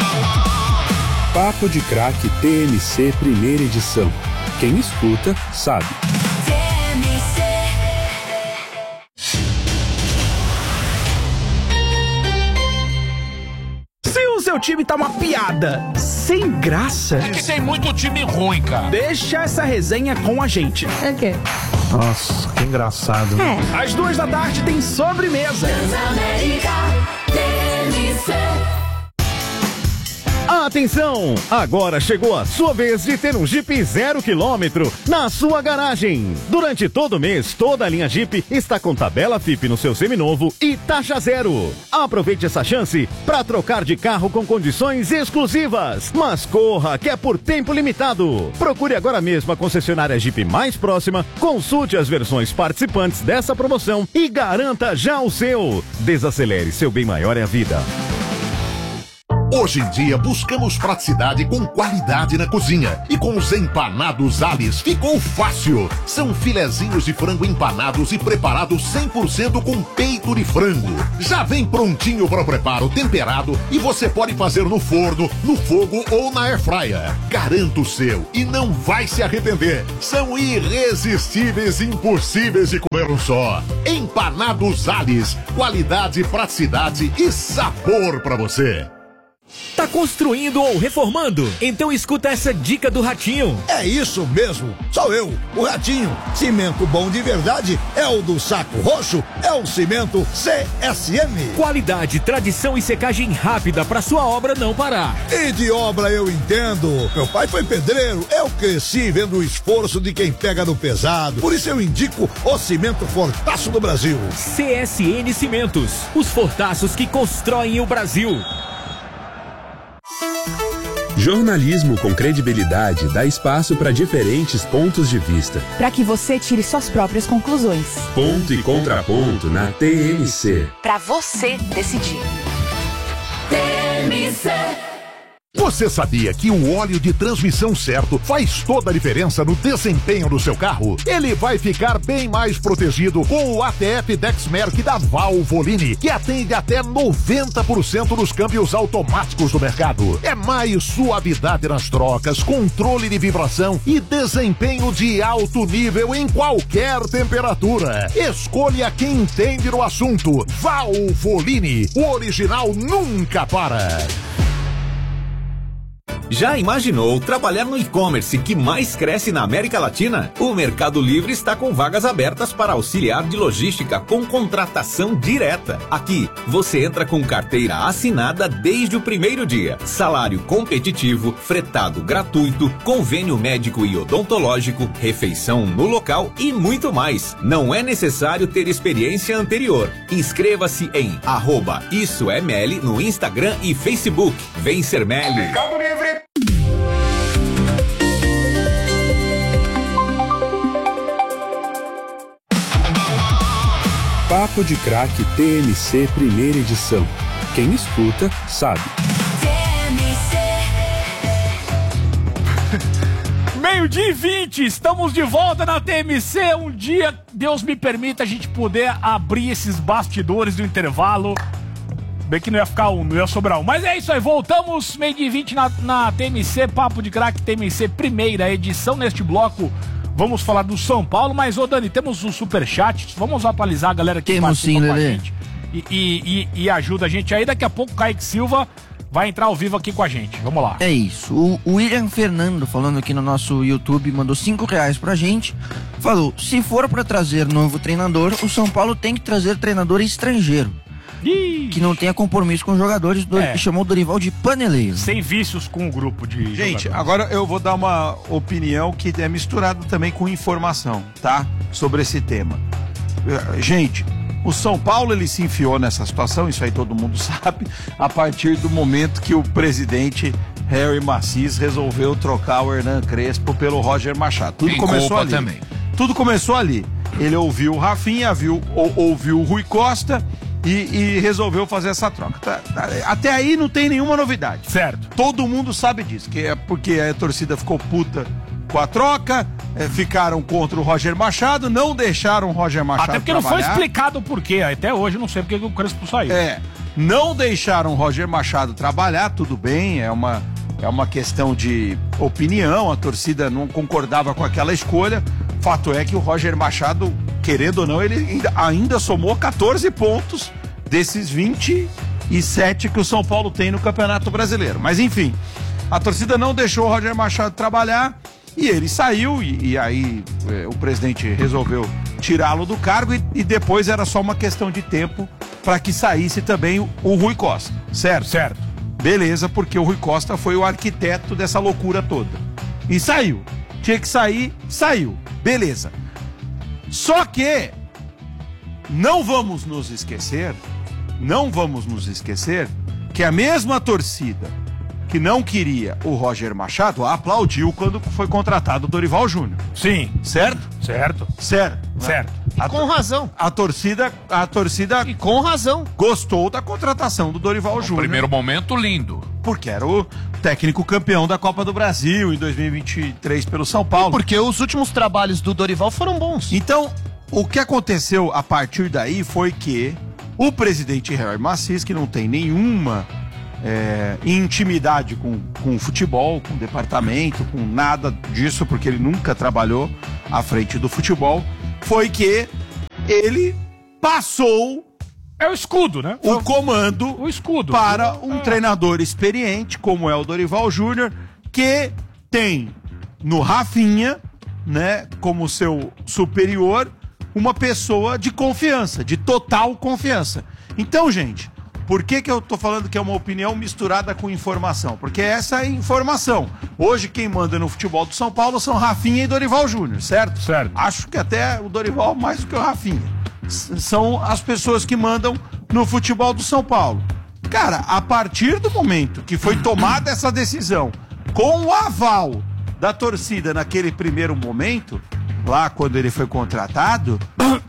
Papo de Craque TMC primeira edição. Quem escuta sabe. O seu time tá uma piada, sem graça. É que tem muito time ruim, cara. Deixa essa resenha com a gente. É o quê? Nossa, que engraçado. Às 2h tem sobremesa. Atenção! Agora chegou a sua vez de ter um Jeep 0 km na sua garagem. Durante todo o mês, toda a linha Jeep está com tabela FIP no seu seminovo e taxa zero. Aproveite essa chance para trocar de carro com condições exclusivas. Mas corra, que é por tempo limitado. Procure agora mesmo a concessionária Jeep mais próxima, consulte as versões participantes dessa promoção e garanta já o seu. Desacelere, seu bem maior é a vida. Hoje em dia buscamos praticidade com qualidade na cozinha. E com os empanados Alice ficou fácil. São filezinhos de frango empanados e preparados 100% com peito de frango. Já vem prontinho para o preparo, temperado, e você pode fazer no forno, no fogo ou na airfryer. Garanto o seu e não vai se arrepender. São irresistíveis e impossíveis de comer um só. Empanados Alice, qualidade, praticidade e sabor para você. Tá construindo ou reformando? Então escuta essa dica do Ratinho. É isso mesmo, sou eu, o Ratinho. Cimento bom de verdade é o do Saco Roxo, é o cimento CSM. Qualidade, tradição e secagem rápida pra sua obra não parar. E de obra eu entendo. Meu pai foi pedreiro, eu cresci vendo o esforço de quem pega no pesado. Por isso eu indico o cimento Fortaço do Brasil. CSN Cimentos, os fortaços que constroem o Brasil. Jornalismo com credibilidade dá espaço para diferentes pontos de vista. Para que você tire suas próprias conclusões. Ponto e contraponto na TMC. Para você decidir. TMC. Você sabia que o óleo de transmissão certo faz toda a diferença no desempenho do seu carro? Ele vai ficar bem mais protegido com o ATF Dexmerc da Valvoline, que atende até 90% dos câmbios automáticos do mercado. É mais suavidade nas trocas, controle de vibração e desempenho de alto nível em qualquer temperatura. Escolha quem entende no assunto. Valvoline, o original nunca para. Já imaginou trabalhar no e-commerce que mais cresce na América Latina? O Mercado Livre está com vagas abertas para auxiliar de logística com contratação direta. Aqui, você entra com carteira assinada desde o primeiro dia, salário competitivo, fretado gratuito, convênio médico e odontológico, refeição no local e muito mais. Não é necessário ter experiência anterior. Inscreva-se em @IssoEML no Instagram e Facebook. Vem ser Meli. Mercado Livre. Papo de Craque TMC primeira edição. Quem escuta, sabe. Meio-dia e 20, estamos de volta na TMC. Um dia, Deus me permita, a gente poder abrir esses bastidores do intervalo. Bem que não ia ficar um, não ia sobrar um. Mas é isso aí, voltamos, meio-dia e 20 na TMC, Papo de Craque TMC, primeira edição. Neste bloco, vamos falar do São Paulo. Mas, ô Dani, temos o superchat, vamos atualizar a galera que participa com a gente e ajuda a gente aí. Daqui a pouco o Kaique Silva vai entrar ao vivo aqui com a gente. Vamos lá. É isso. O William Fernando, falando aqui no nosso YouTube, mandou R$5 pra gente. Falou, se for pra trazer novo treinador, o São Paulo tem que trazer treinador estrangeiro. Que não tenha compromisso com os jogadores, chamou o Dorival de paneleiro. Sem vícios com o grupo de gente, jogadores. Agora eu vou dar uma opinião que é misturada também com informação, tá? Sobre esse tema. Gente, o São Paulo ele se enfiou nessa situação, isso aí todo mundo sabe, a partir do momento que o presidente Harry Macis resolveu trocar o Hernan Crespo pelo Roger Machado. Tudo começou ali. Também. Tudo começou ali. Ele ouviu o Rafinha, ouviu o Rui Costa e resolveu fazer essa troca. Até aí não tem nenhuma novidade. Certo. Todo mundo sabe disso, que é porque a torcida ficou puta com a troca, ficaram contra o Roger Machado, não deixaram o Roger Machado até porque trabalhar. Não foi explicado o porquê, até hoje eu não sei porque o Crespo saiu. Não deixaram o Roger Machado trabalhar, tudo bem, é uma questão de opinião, a torcida não concordava com aquela escolha. Fato é que o Roger Machado, querendo ou não, ele ainda somou 14 pontos desses 27 que o São Paulo tem no Campeonato Brasileiro. Mas enfim, a torcida não deixou o Roger Machado trabalhar e ele saiu e aí o presidente resolveu tirá-lo do cargo e depois era só uma questão de tempo para que saísse também o Rui Costa, certo? Beleza, porque o Rui Costa foi o arquiteto dessa loucura toda. E saiu. Tinha que sair, saiu. Beleza. Só que não vamos nos esquecer que a mesma torcida que não queria o Roger Machado aplaudiu quando foi contratado o Dorival Júnior. Sim. Certo? Certo. E com razão. A torcida e com razão gostou da contratação do Dorival Júnior. Primeiro momento, lindo. Porque era o técnico campeão da Copa do Brasil em 2023 pelo São Paulo. E porque os últimos trabalhos do Dorival foram bons. Então, o que aconteceu a partir daí foi que o presidente Harry Macis, que não tem nenhuma intimidade com o futebol, com o departamento, com nada disso, porque ele nunca trabalhou à frente do futebol, foi que ele passou o escudo, né? O comando o escudo para um treinador experiente, como é o Dorival Júnior, que tem no Rafinha, né, como seu superior, uma pessoa de confiança, de total confiança. Então, gente, por que eu tô falando que é uma opinião misturada com informação? Porque essa é informação. Hoje quem manda no futebol do São Paulo são Rafinha e Dorival Júnior, certo? Certo. Acho que até o Dorival mais do que o Rafinha. São as pessoas que mandam no futebol do São Paulo. Cara, a partir do momento que foi tomada essa decisão, com o aval da torcida naquele primeiro momento, lá quando ele foi contratado,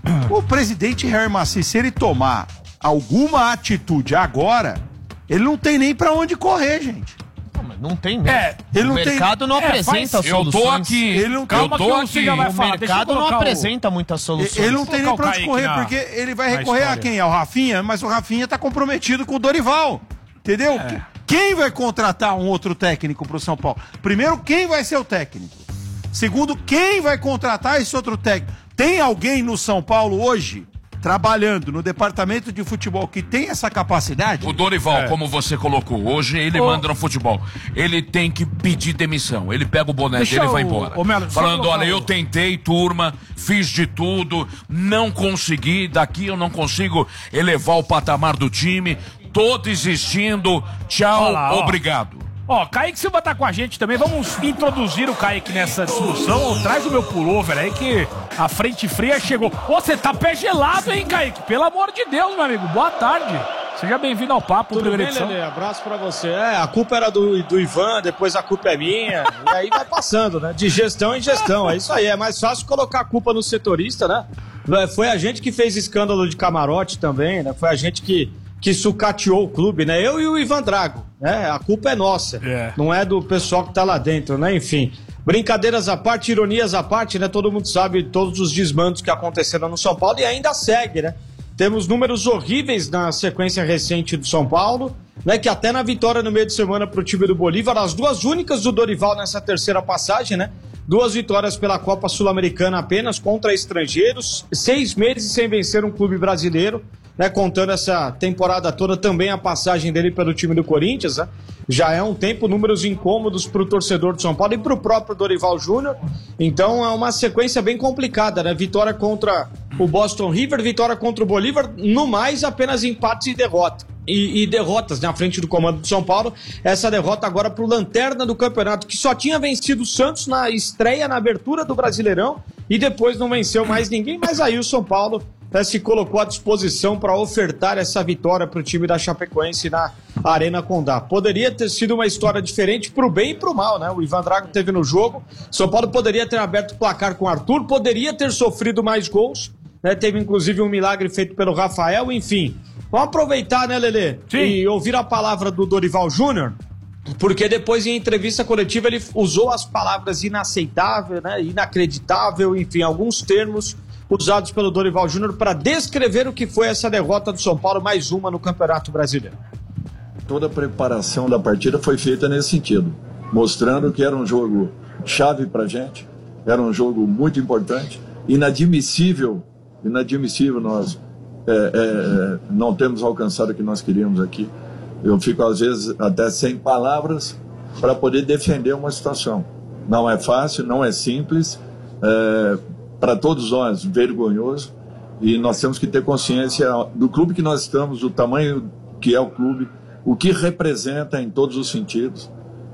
o presidente Harry Macis, se ele tomar alguma atitude agora, ele não tem nem pra onde correr, gente. Não tem mesmo. Ele o mercado não apresenta soluções. Eu tô aqui. Ele não eu tô aqui. O mercado não apresenta muitas soluções. Ele não tem nem pra onde correr, porque ele vai recorrer a quem? Ao Rafinha, mas o Rafinha tá comprometido com o Dorival. Entendeu? Quem vai contratar um outro técnico pro São Paulo? Primeiro, quem vai ser o técnico? Segundo, quem vai contratar esse outro técnico? Tem alguém no São Paulo hoje trabalhando no departamento de futebol que tem essa capacidade? O Dorival, como você colocou, hoje ele manda no futebol. Ele tem que pedir demissão. Ele pega o boné dele e vai embora. Falando, olha, eu tentei, turma, fiz de tudo, não consegui, daqui eu não consigo elevar o patamar do time, tô desistindo, tchau, obrigado. Kaique Silva tá com a gente também. Vamos introduzir o Kaique nessa discussão. Traz o meu pullover aí que a frente fria chegou. Você tá pé gelado, hein, Kaique? Pelo amor de Deus, meu amigo. Boa tarde. Seja bem-vindo ao Papo. Tudo bem, Lelê? Abraço pra você. A culpa era do Ivan, depois a culpa é minha. E aí vai passando, né? De gestão em gestão. É isso aí. É mais fácil colocar a culpa no setorista, né? Foi a gente que fez escândalo de camarote também, né? Foi a gente que sucateou o clube, né? Eu e o Ivan Drago, né? A culpa é nossa, não é do pessoal que tá lá dentro, né? Enfim, brincadeiras à parte, ironias à parte, né? Todo mundo sabe todos os desmandos que aconteceram no São Paulo e ainda segue, né? Temos números horríveis na sequência recente do São Paulo, né? Que até na vitória no meio de semana pro time do Bolívar, as duas únicas do Dorival nessa terceira passagem, né? 2 vitórias pela Copa Sul-Americana apenas contra estrangeiros, 6 meses sem vencer um clube brasileiro, né, contando essa temporada toda também a passagem dele pelo time do Corinthians, né? Já é um tempo, números incômodos para o torcedor de São Paulo e para o próprio Dorival Júnior. Então é uma sequência bem complicada, né? Vitória contra o Boston River, vitória contra o Bolívar, no mais apenas empates e derrota. E derrotas na frente do comando de São Paulo. Essa derrota agora para o lanterna do campeonato, que só tinha vencido o Santos na estreia, na abertura do Brasileirão, e depois não venceu mais ninguém, mas aí o São Paulo se colocou à disposição para ofertar essa vitória para o time da Chapecoense na Arena Condá. Poderia ter sido uma história diferente para o bem e para o mal, né? O Ivan Drago teve no jogo, São Paulo poderia ter aberto o placar com o Arthur, poderia ter sofrido mais gols, né? Teve inclusive um milagre feito pelo Rafael, enfim. Vamos aproveitar, né, Lelê? Sim. E ouvir a palavra do Dorival Júnior, porque depois em entrevista coletiva ele usou as palavras inaceitável, né, inacreditável, enfim, alguns termos usados pelo Dorival Júnior para descrever o que foi essa derrota do São Paulo, mais uma no Campeonato Brasileiro. Toda a preparação da partida foi feita nesse sentido, mostrando que era um jogo chave para a gente, era um jogo muito importante, inadmissível nós não temos alcançado o que nós queríamos aqui. Eu fico às vezes até sem palavras para poder defender uma situação. Não é fácil, não é simples, para todos nós vergonhoso, e nós temos que ter consciência do clube que nós estamos, do tamanho que é o clube, o que representa em todos os sentidos.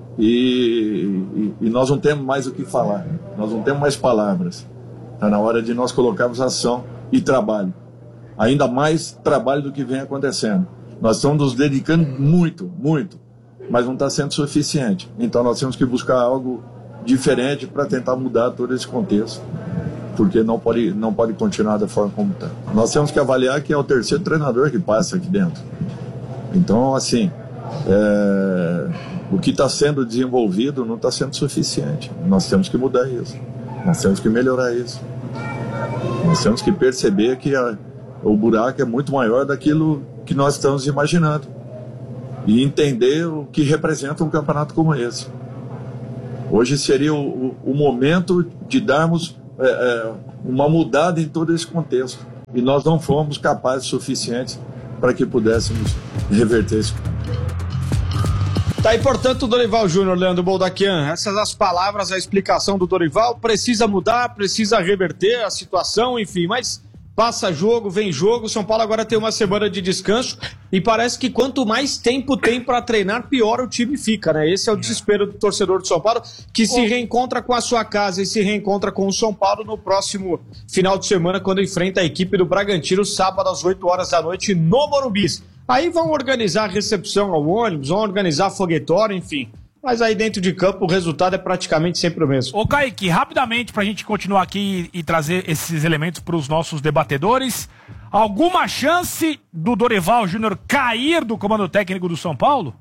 E nós não temos mais o que falar, nós não temos mais palavras. Está na hora de nós colocarmos ação e trabalho, ainda mais trabalho do que vem acontecendo. Nós estamos nos dedicando muito, mas não está sendo suficiente. Então nós temos que buscar algo diferente para tentar mudar todo esse contexto, porque não pode continuar da forma como está. Nós temos que avaliar que é o terceiro treinador que passa aqui dentro. Então, assim, o que está sendo desenvolvido não está sendo suficiente. Nós temos que mudar isso. Nós temos que melhorar isso. Nós temos que perceber que o buraco é muito maior daquilo que nós estamos imaginando. E entender o que representa um campeonato como esse. Hoje seria o momento de darmos uma mudada em todo esse contexto. E nós não fomos capazes suficientes para que pudéssemos reverter isso. Tá aí, portanto, o Dorival Júnior, Leandro Boldaquian. Essas as palavras, a explicação do Dorival. Precisa mudar, precisa reverter a situação, enfim, mas passa jogo, vem jogo. São Paulo agora tem uma semana de descanso e parece que quanto mais tempo tem para treinar, pior o time fica, né? Esse é o desespero do torcedor de São Paulo, que se reencontra com a sua casa e se reencontra com o São Paulo no próximo final de semana, quando enfrenta a equipe do Bragantino, sábado às 8 horas da noite no Morumbi. Aí vão organizar a recepção ao ônibus, vão organizar foguetório, enfim. Mas aí dentro de campo o resultado é praticamente sempre o mesmo. Ô Kaique, rapidamente pra gente continuar aqui e trazer esses elementos pros nossos debatedores, alguma chance do Dorival Júnior cair do comando técnico do São Paulo?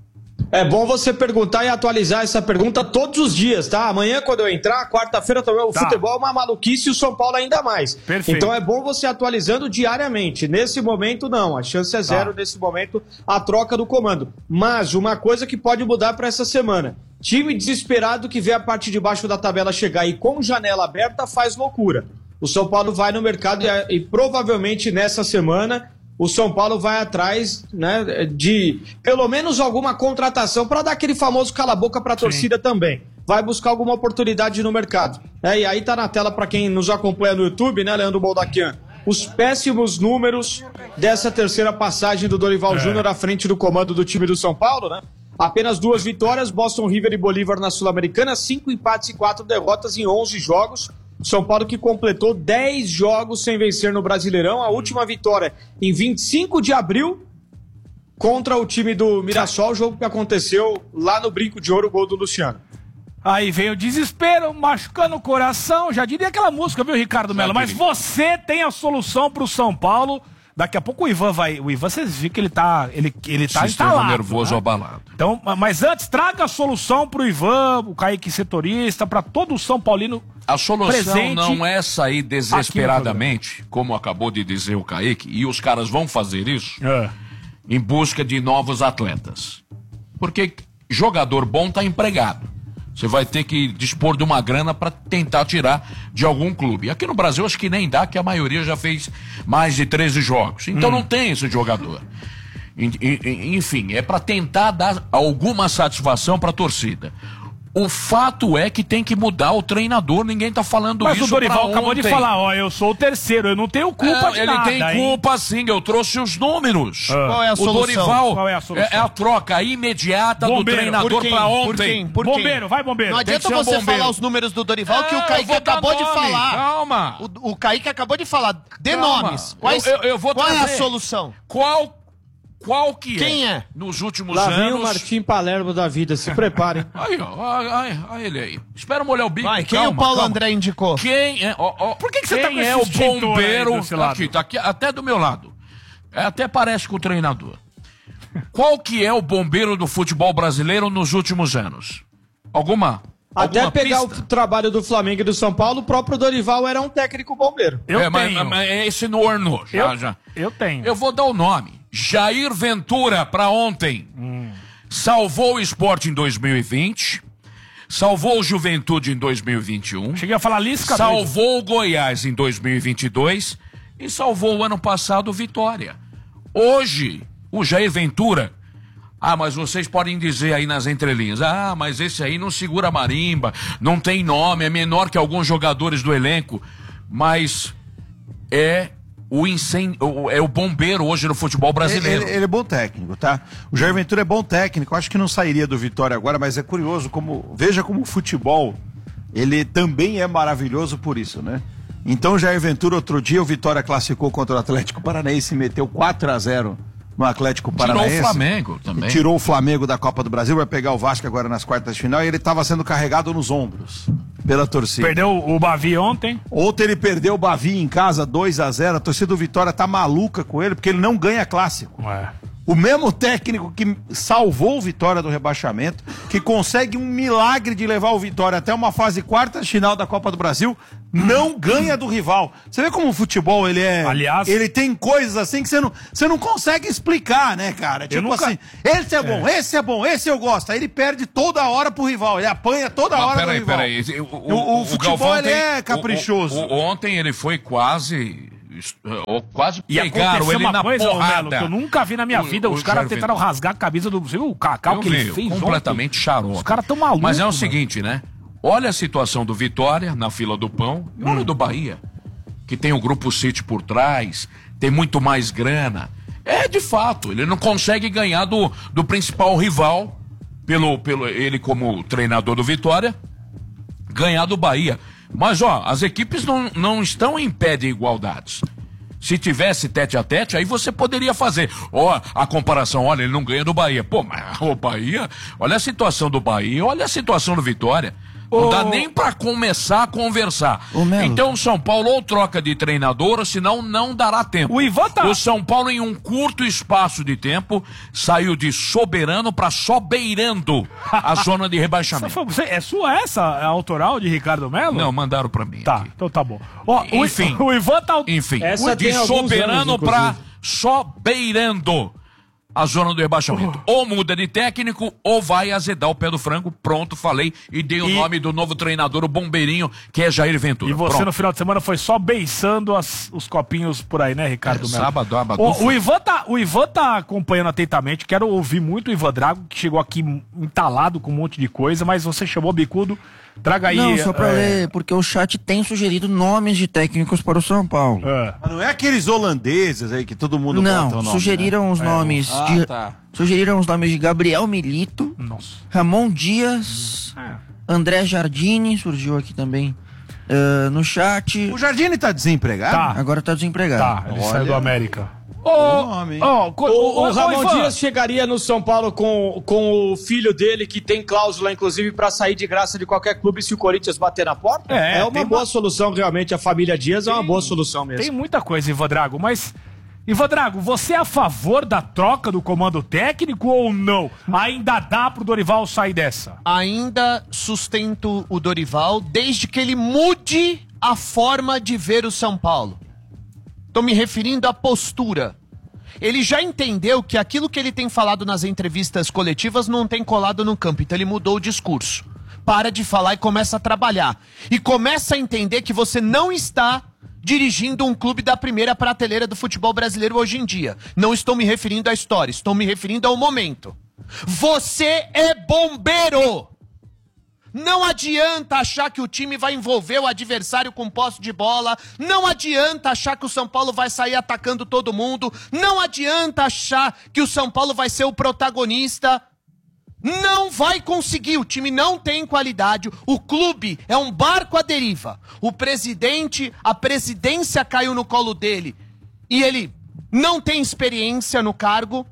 É bom você perguntar e atualizar essa pergunta todos os dias, tá? Amanhã, quando eu entrar, quarta-feira também, o futebol é uma maluquice e o São Paulo ainda mais. Perfeito. Então é bom você atualizando diariamente. Nesse momento, não. A chance é zero, nesse momento, a troca do comando. Mas uma coisa que pode mudar para essa semana. Time desesperado que vê a parte de baixo da tabela chegar e com janela aberta faz loucura. O São Paulo vai no mercado e provavelmente nessa semana o São Paulo vai atrás, né, de pelo menos alguma contratação para dar aquele famoso cala-boca para a torcida também. Vai buscar alguma oportunidade no mercado. E aí tá na tela para quem nos acompanha no YouTube, né, Leandro Boldaquian? Os péssimos números dessa terceira passagem do Dorival Júnior à frente do comando do time do São Paulo, né? Apenas 2 vitórias, Boston River e Bolívar na Sul-Americana, 5 empates e 4 derrotas em 11 jogos. São Paulo que completou 10 jogos sem vencer no Brasileirão. A última vitória em 25 de abril contra o time do Mirassol, o jogo que aconteceu lá no Brinco de Ouro, o gol do Luciano. Aí veio o desespero, machucando o coração. Já diria aquela música, viu, Ricardo Mello? Mas você tem a solução pro São Paulo. Daqui a pouco o Ivan vai... O Ivan, vocês viram que ele tá instalado, nervoso, né? abalado. Então, mas antes, traga a solução pro Ivan, o Kaique setorista, pra todo o São Paulino. A solução não é sair desesperadamente, como acabou de dizer o Kaique, e os caras vão fazer isso em busca de novos atletas. Porque jogador bom tá empregado. Você vai ter que dispor de uma grana para tentar tirar de algum clube. Aqui no Brasil acho que nem dá, que a maioria já fez mais de 13 jogos. Então não tem esse jogador. Enfim, é para tentar dar alguma satisfação para a torcida. O fato é que tem que mudar o treinador, ninguém tá falando isso. Mas o Dorival acabou de falar, eu sou o terceiro, eu não tenho culpa de nada. Ele tem culpa sim, eu trouxe os números. Qual é a solução? O Dorival Qual é a solução? É a troca imediata do treinador pra ontem. Por quem? Bombeiro, vai bombeiro. Não adianta você falar os números do Dorival que o Kaique acabou de falar. Calma. O Kaique acabou de falar. Dê nomes. Qual é a solução? Qual que Quem é? Nos últimos Lá anos... vem o Martim Palermo da vida, se preparem. Aí, ó, ele aí. Espera molhar o bico. Quem o Paulo André indicou? Quem é... Por que você tá com é o esse bombeiro... aí Tá aqui, até do meu lado. Até parece com o treinador. Qual que é o bombeiro do futebol brasileiro nos últimos anos? Alguma Até pegar pista? o trabalho do Flamengo e do São Paulo, o próprio Dorival era um técnico bombeiro. Mas esse não ornou. Eu tenho. Eu vou dar o nome. Jair Ventura para ontem. Salvou o Sport em 2020. Salvou o Juventude em 2021. Cheguei a falar Lisca. Salvou o Goiás em 2022. E salvou o ano passado o Vitória. Hoje, o Jair Ventura... mas vocês podem dizer aí nas entrelinhas, mas esse aí não segura marimba, não tem nome, é menor que alguns jogadores do elenco, mas é é o bombeiro hoje no futebol brasileiro. Ele é bom técnico, tá? O Jair Ventura é bom técnico, acho que não sairia do Vitória agora, mas é curioso veja como o futebol, ele também é maravilhoso por isso, né? Então o Jair Ventura, outro dia, o Vitória classificou contra o Atlético Paranaense e meteu 4-0 no Atlético Paranaense. Tirou o Flamengo também. Tirou o Flamengo da Copa do Brasil, vai pegar o Vasco agora nas quartas de final e ele estava sendo carregado nos ombros pela torcida. Perdeu o Bavi ontem? Ontem ele perdeu o Bavi em casa 2-0, a torcida do Vitória tá maluca com ele porque ele não ganha clássico. O mesmo técnico que salvou o Vitória do rebaixamento, que consegue um milagre de levar o Vitória até uma fase quarta de final da Copa do Brasil, não ganha do rival. Você vê como o futebol, ele é... Aliás... Ele tem coisas assim que você não consegue explicar, né, cara? Tipo assim, esse é bom, esse é bom, esse eu gosto. Aí ele perde toda hora pro rival, ele apanha toda hora pro rival. Peraí. O futebol, ele é caprichoso. Ontem ele foi quase pegaram ele na coisa, porrada. Melo, que eu nunca vi na minha vida. Os caras tentaram rasgar a camisa do... Você viu o Cacau que ele fez completamente xarope. Os caras tão malucos. Mas é o seguinte, né? Olha a situação do Vitória na fila do pão e olha do Bahia, que tem o Grupo City por trás, tem muito mais grana. É, de fato, ele não consegue ganhar do principal rival, ele como treinador do Vitória, ganhar do Bahia. Mas, as equipes não estão em pé de igualdades. Se tivesse tete a tete, aí você poderia fazer. A comparação, olha, ele não ganha do Bahia. Pô, mas o Bahia, olha a situação do Bahia, olha a situação do Vitória. Não dá nem pra começar a conversar. Então o São Paulo ou troca de treinador, ou senão não dará tempo. O São Paulo, em um curto espaço de tempo, saiu de soberano pra sobeirando a zona de rebaixamento. É sua essa, a autoral de Ricardo Melo? Não, mandaram pra mim. Tá, aqui. então tá bom. Enfim, o Ivan tá... Enfim, de soberano pra sobeirando a zona do rebaixamento. Ou muda de técnico, ou vai azedar o pé do frango. Pronto, falei. E dei o nome do novo treinador, o bombeirinho, que é Jair Ventura. E você, pronto, no final de semana, foi só beiçando os copinhos por aí, né, Ricardo Melo? Sábado. O Ivan tá acompanhando atentamente. Quero ouvir muito o Ivan Drago, que chegou aqui entalado com um monte de coisa, mas você chamou o Bicudo. Traga aí. Não, só pra ler, porque o chat tem sugerido nomes de técnicos para o São Paulo. Mas não é aqueles holandeses aí que todo mundo bota o nome, sugeriram os nomes sugeriram os nomes de Gabriel Milito, Ramon Dias, André Jardini, surgiu aqui também no chat. O Jardini tá desempregado? Agora tá desempregado. Ele saiu do América. O Ramon Dias chegaria no São Paulo com o filho dele, que tem cláusula, inclusive, pra sair de graça de qualquer clube se o Corinthians bater na porta? É uma boa solução, realmente. A família Dias é uma boa solução mesmo. Tem muita coisa, Ivan Drago, mas... Ivan Drago, você é a favor da troca do comando técnico ou não? Ainda dá pro Dorival sair dessa? Ainda sustento o Dorival, desde que ele mude a forma de ver o São Paulo. Tô me referindo à postura. Ele já entendeu que aquilo que ele tem falado nas entrevistas coletivas não tem colado no campo, então ele mudou o discurso. Para de falar e começa a trabalhar. E começa a entender que você não está dirigindo um clube da primeira prateleira do futebol brasileiro hoje em dia. Não estou me referindo à história, estou me referindo ao momento. Você é bombeiro! Não adianta achar que o time vai envolver o adversário com posse de bola. Não adianta achar que o São Paulo vai sair atacando todo mundo. Não adianta achar que o São Paulo vai ser o protagonista. Não vai conseguir, o time não tem qualidade, o clube é um barco à deriva. O presidente, a presidência caiu no colo dele e ele não tem experiência no cargo.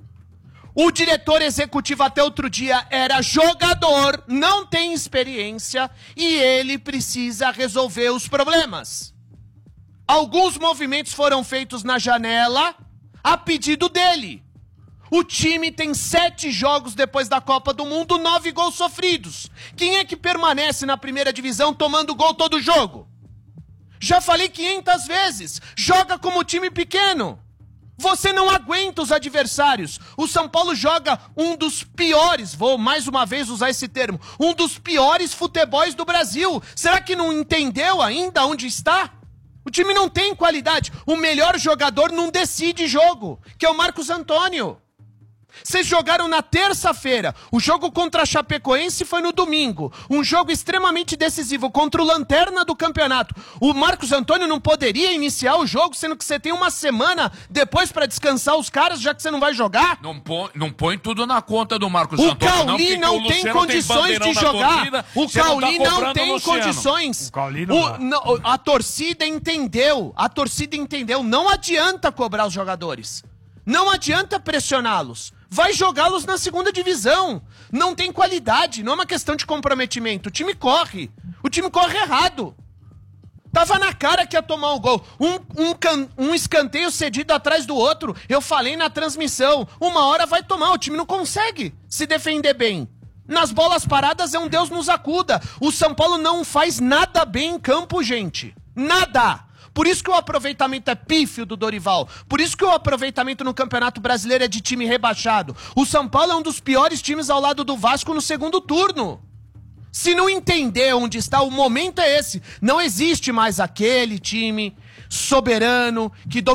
O diretor executivo até outro dia era jogador, não tem experiência e ele precisa resolver os problemas. Alguns movimentos foram feitos na janela a pedido dele. O time tem 7 jogos depois da Copa do Mundo, 9 gols sofridos. Quem é que permanece na primeira divisão tomando gol todo jogo? Já falei 500 vezes, joga como time pequeno. Você não aguenta os adversários. O São Paulo joga um dos piores, vou mais uma vez usar esse termo, um dos piores futebols do Brasil. Será que não entendeu ainda onde está? O time não tem qualidade. O melhor jogador não decide jogo, que é o Marcos Antônio. Vocês jogaram na terça-feira. O jogo contra a Chapecoense foi no domingo. Um jogo extremamente decisivo contra o lanterna do campeonato. O Marcos Antônio não poderia iniciar o jogo, sendo que você tem uma semana depois pra descansar os caras, já que você não vai jogar? Não põe tudo na conta do Marcos O Antônio. Cauli não tem condições de jogar. O Cauli não tem condições. A torcida entendeu. A torcida entendeu. Não adianta cobrar os jogadores. Não adianta pressioná-los. Vai jogá-los na segunda divisão. Não tem qualidade, não é uma questão de comprometimento. O time corre. O time corre errado. Tava na cara que ia tomar o gol. Um escanteio cedido atrás do outro. Eu falei na transmissão. Uma hora vai tomar. O time não consegue se defender bem. Nas bolas paradas é um Deus nos acuda. O São Paulo não faz nada bem em campo, gente. Nada. Por isso que o aproveitamento é pífio do Dorival. Por isso que o aproveitamento no Campeonato Brasileiro é de time rebaixado. O São Paulo é um dos piores times ao lado do Vasco no segundo turno. Se não entender onde está, o momento é esse. Não existe mais aquele time soberano que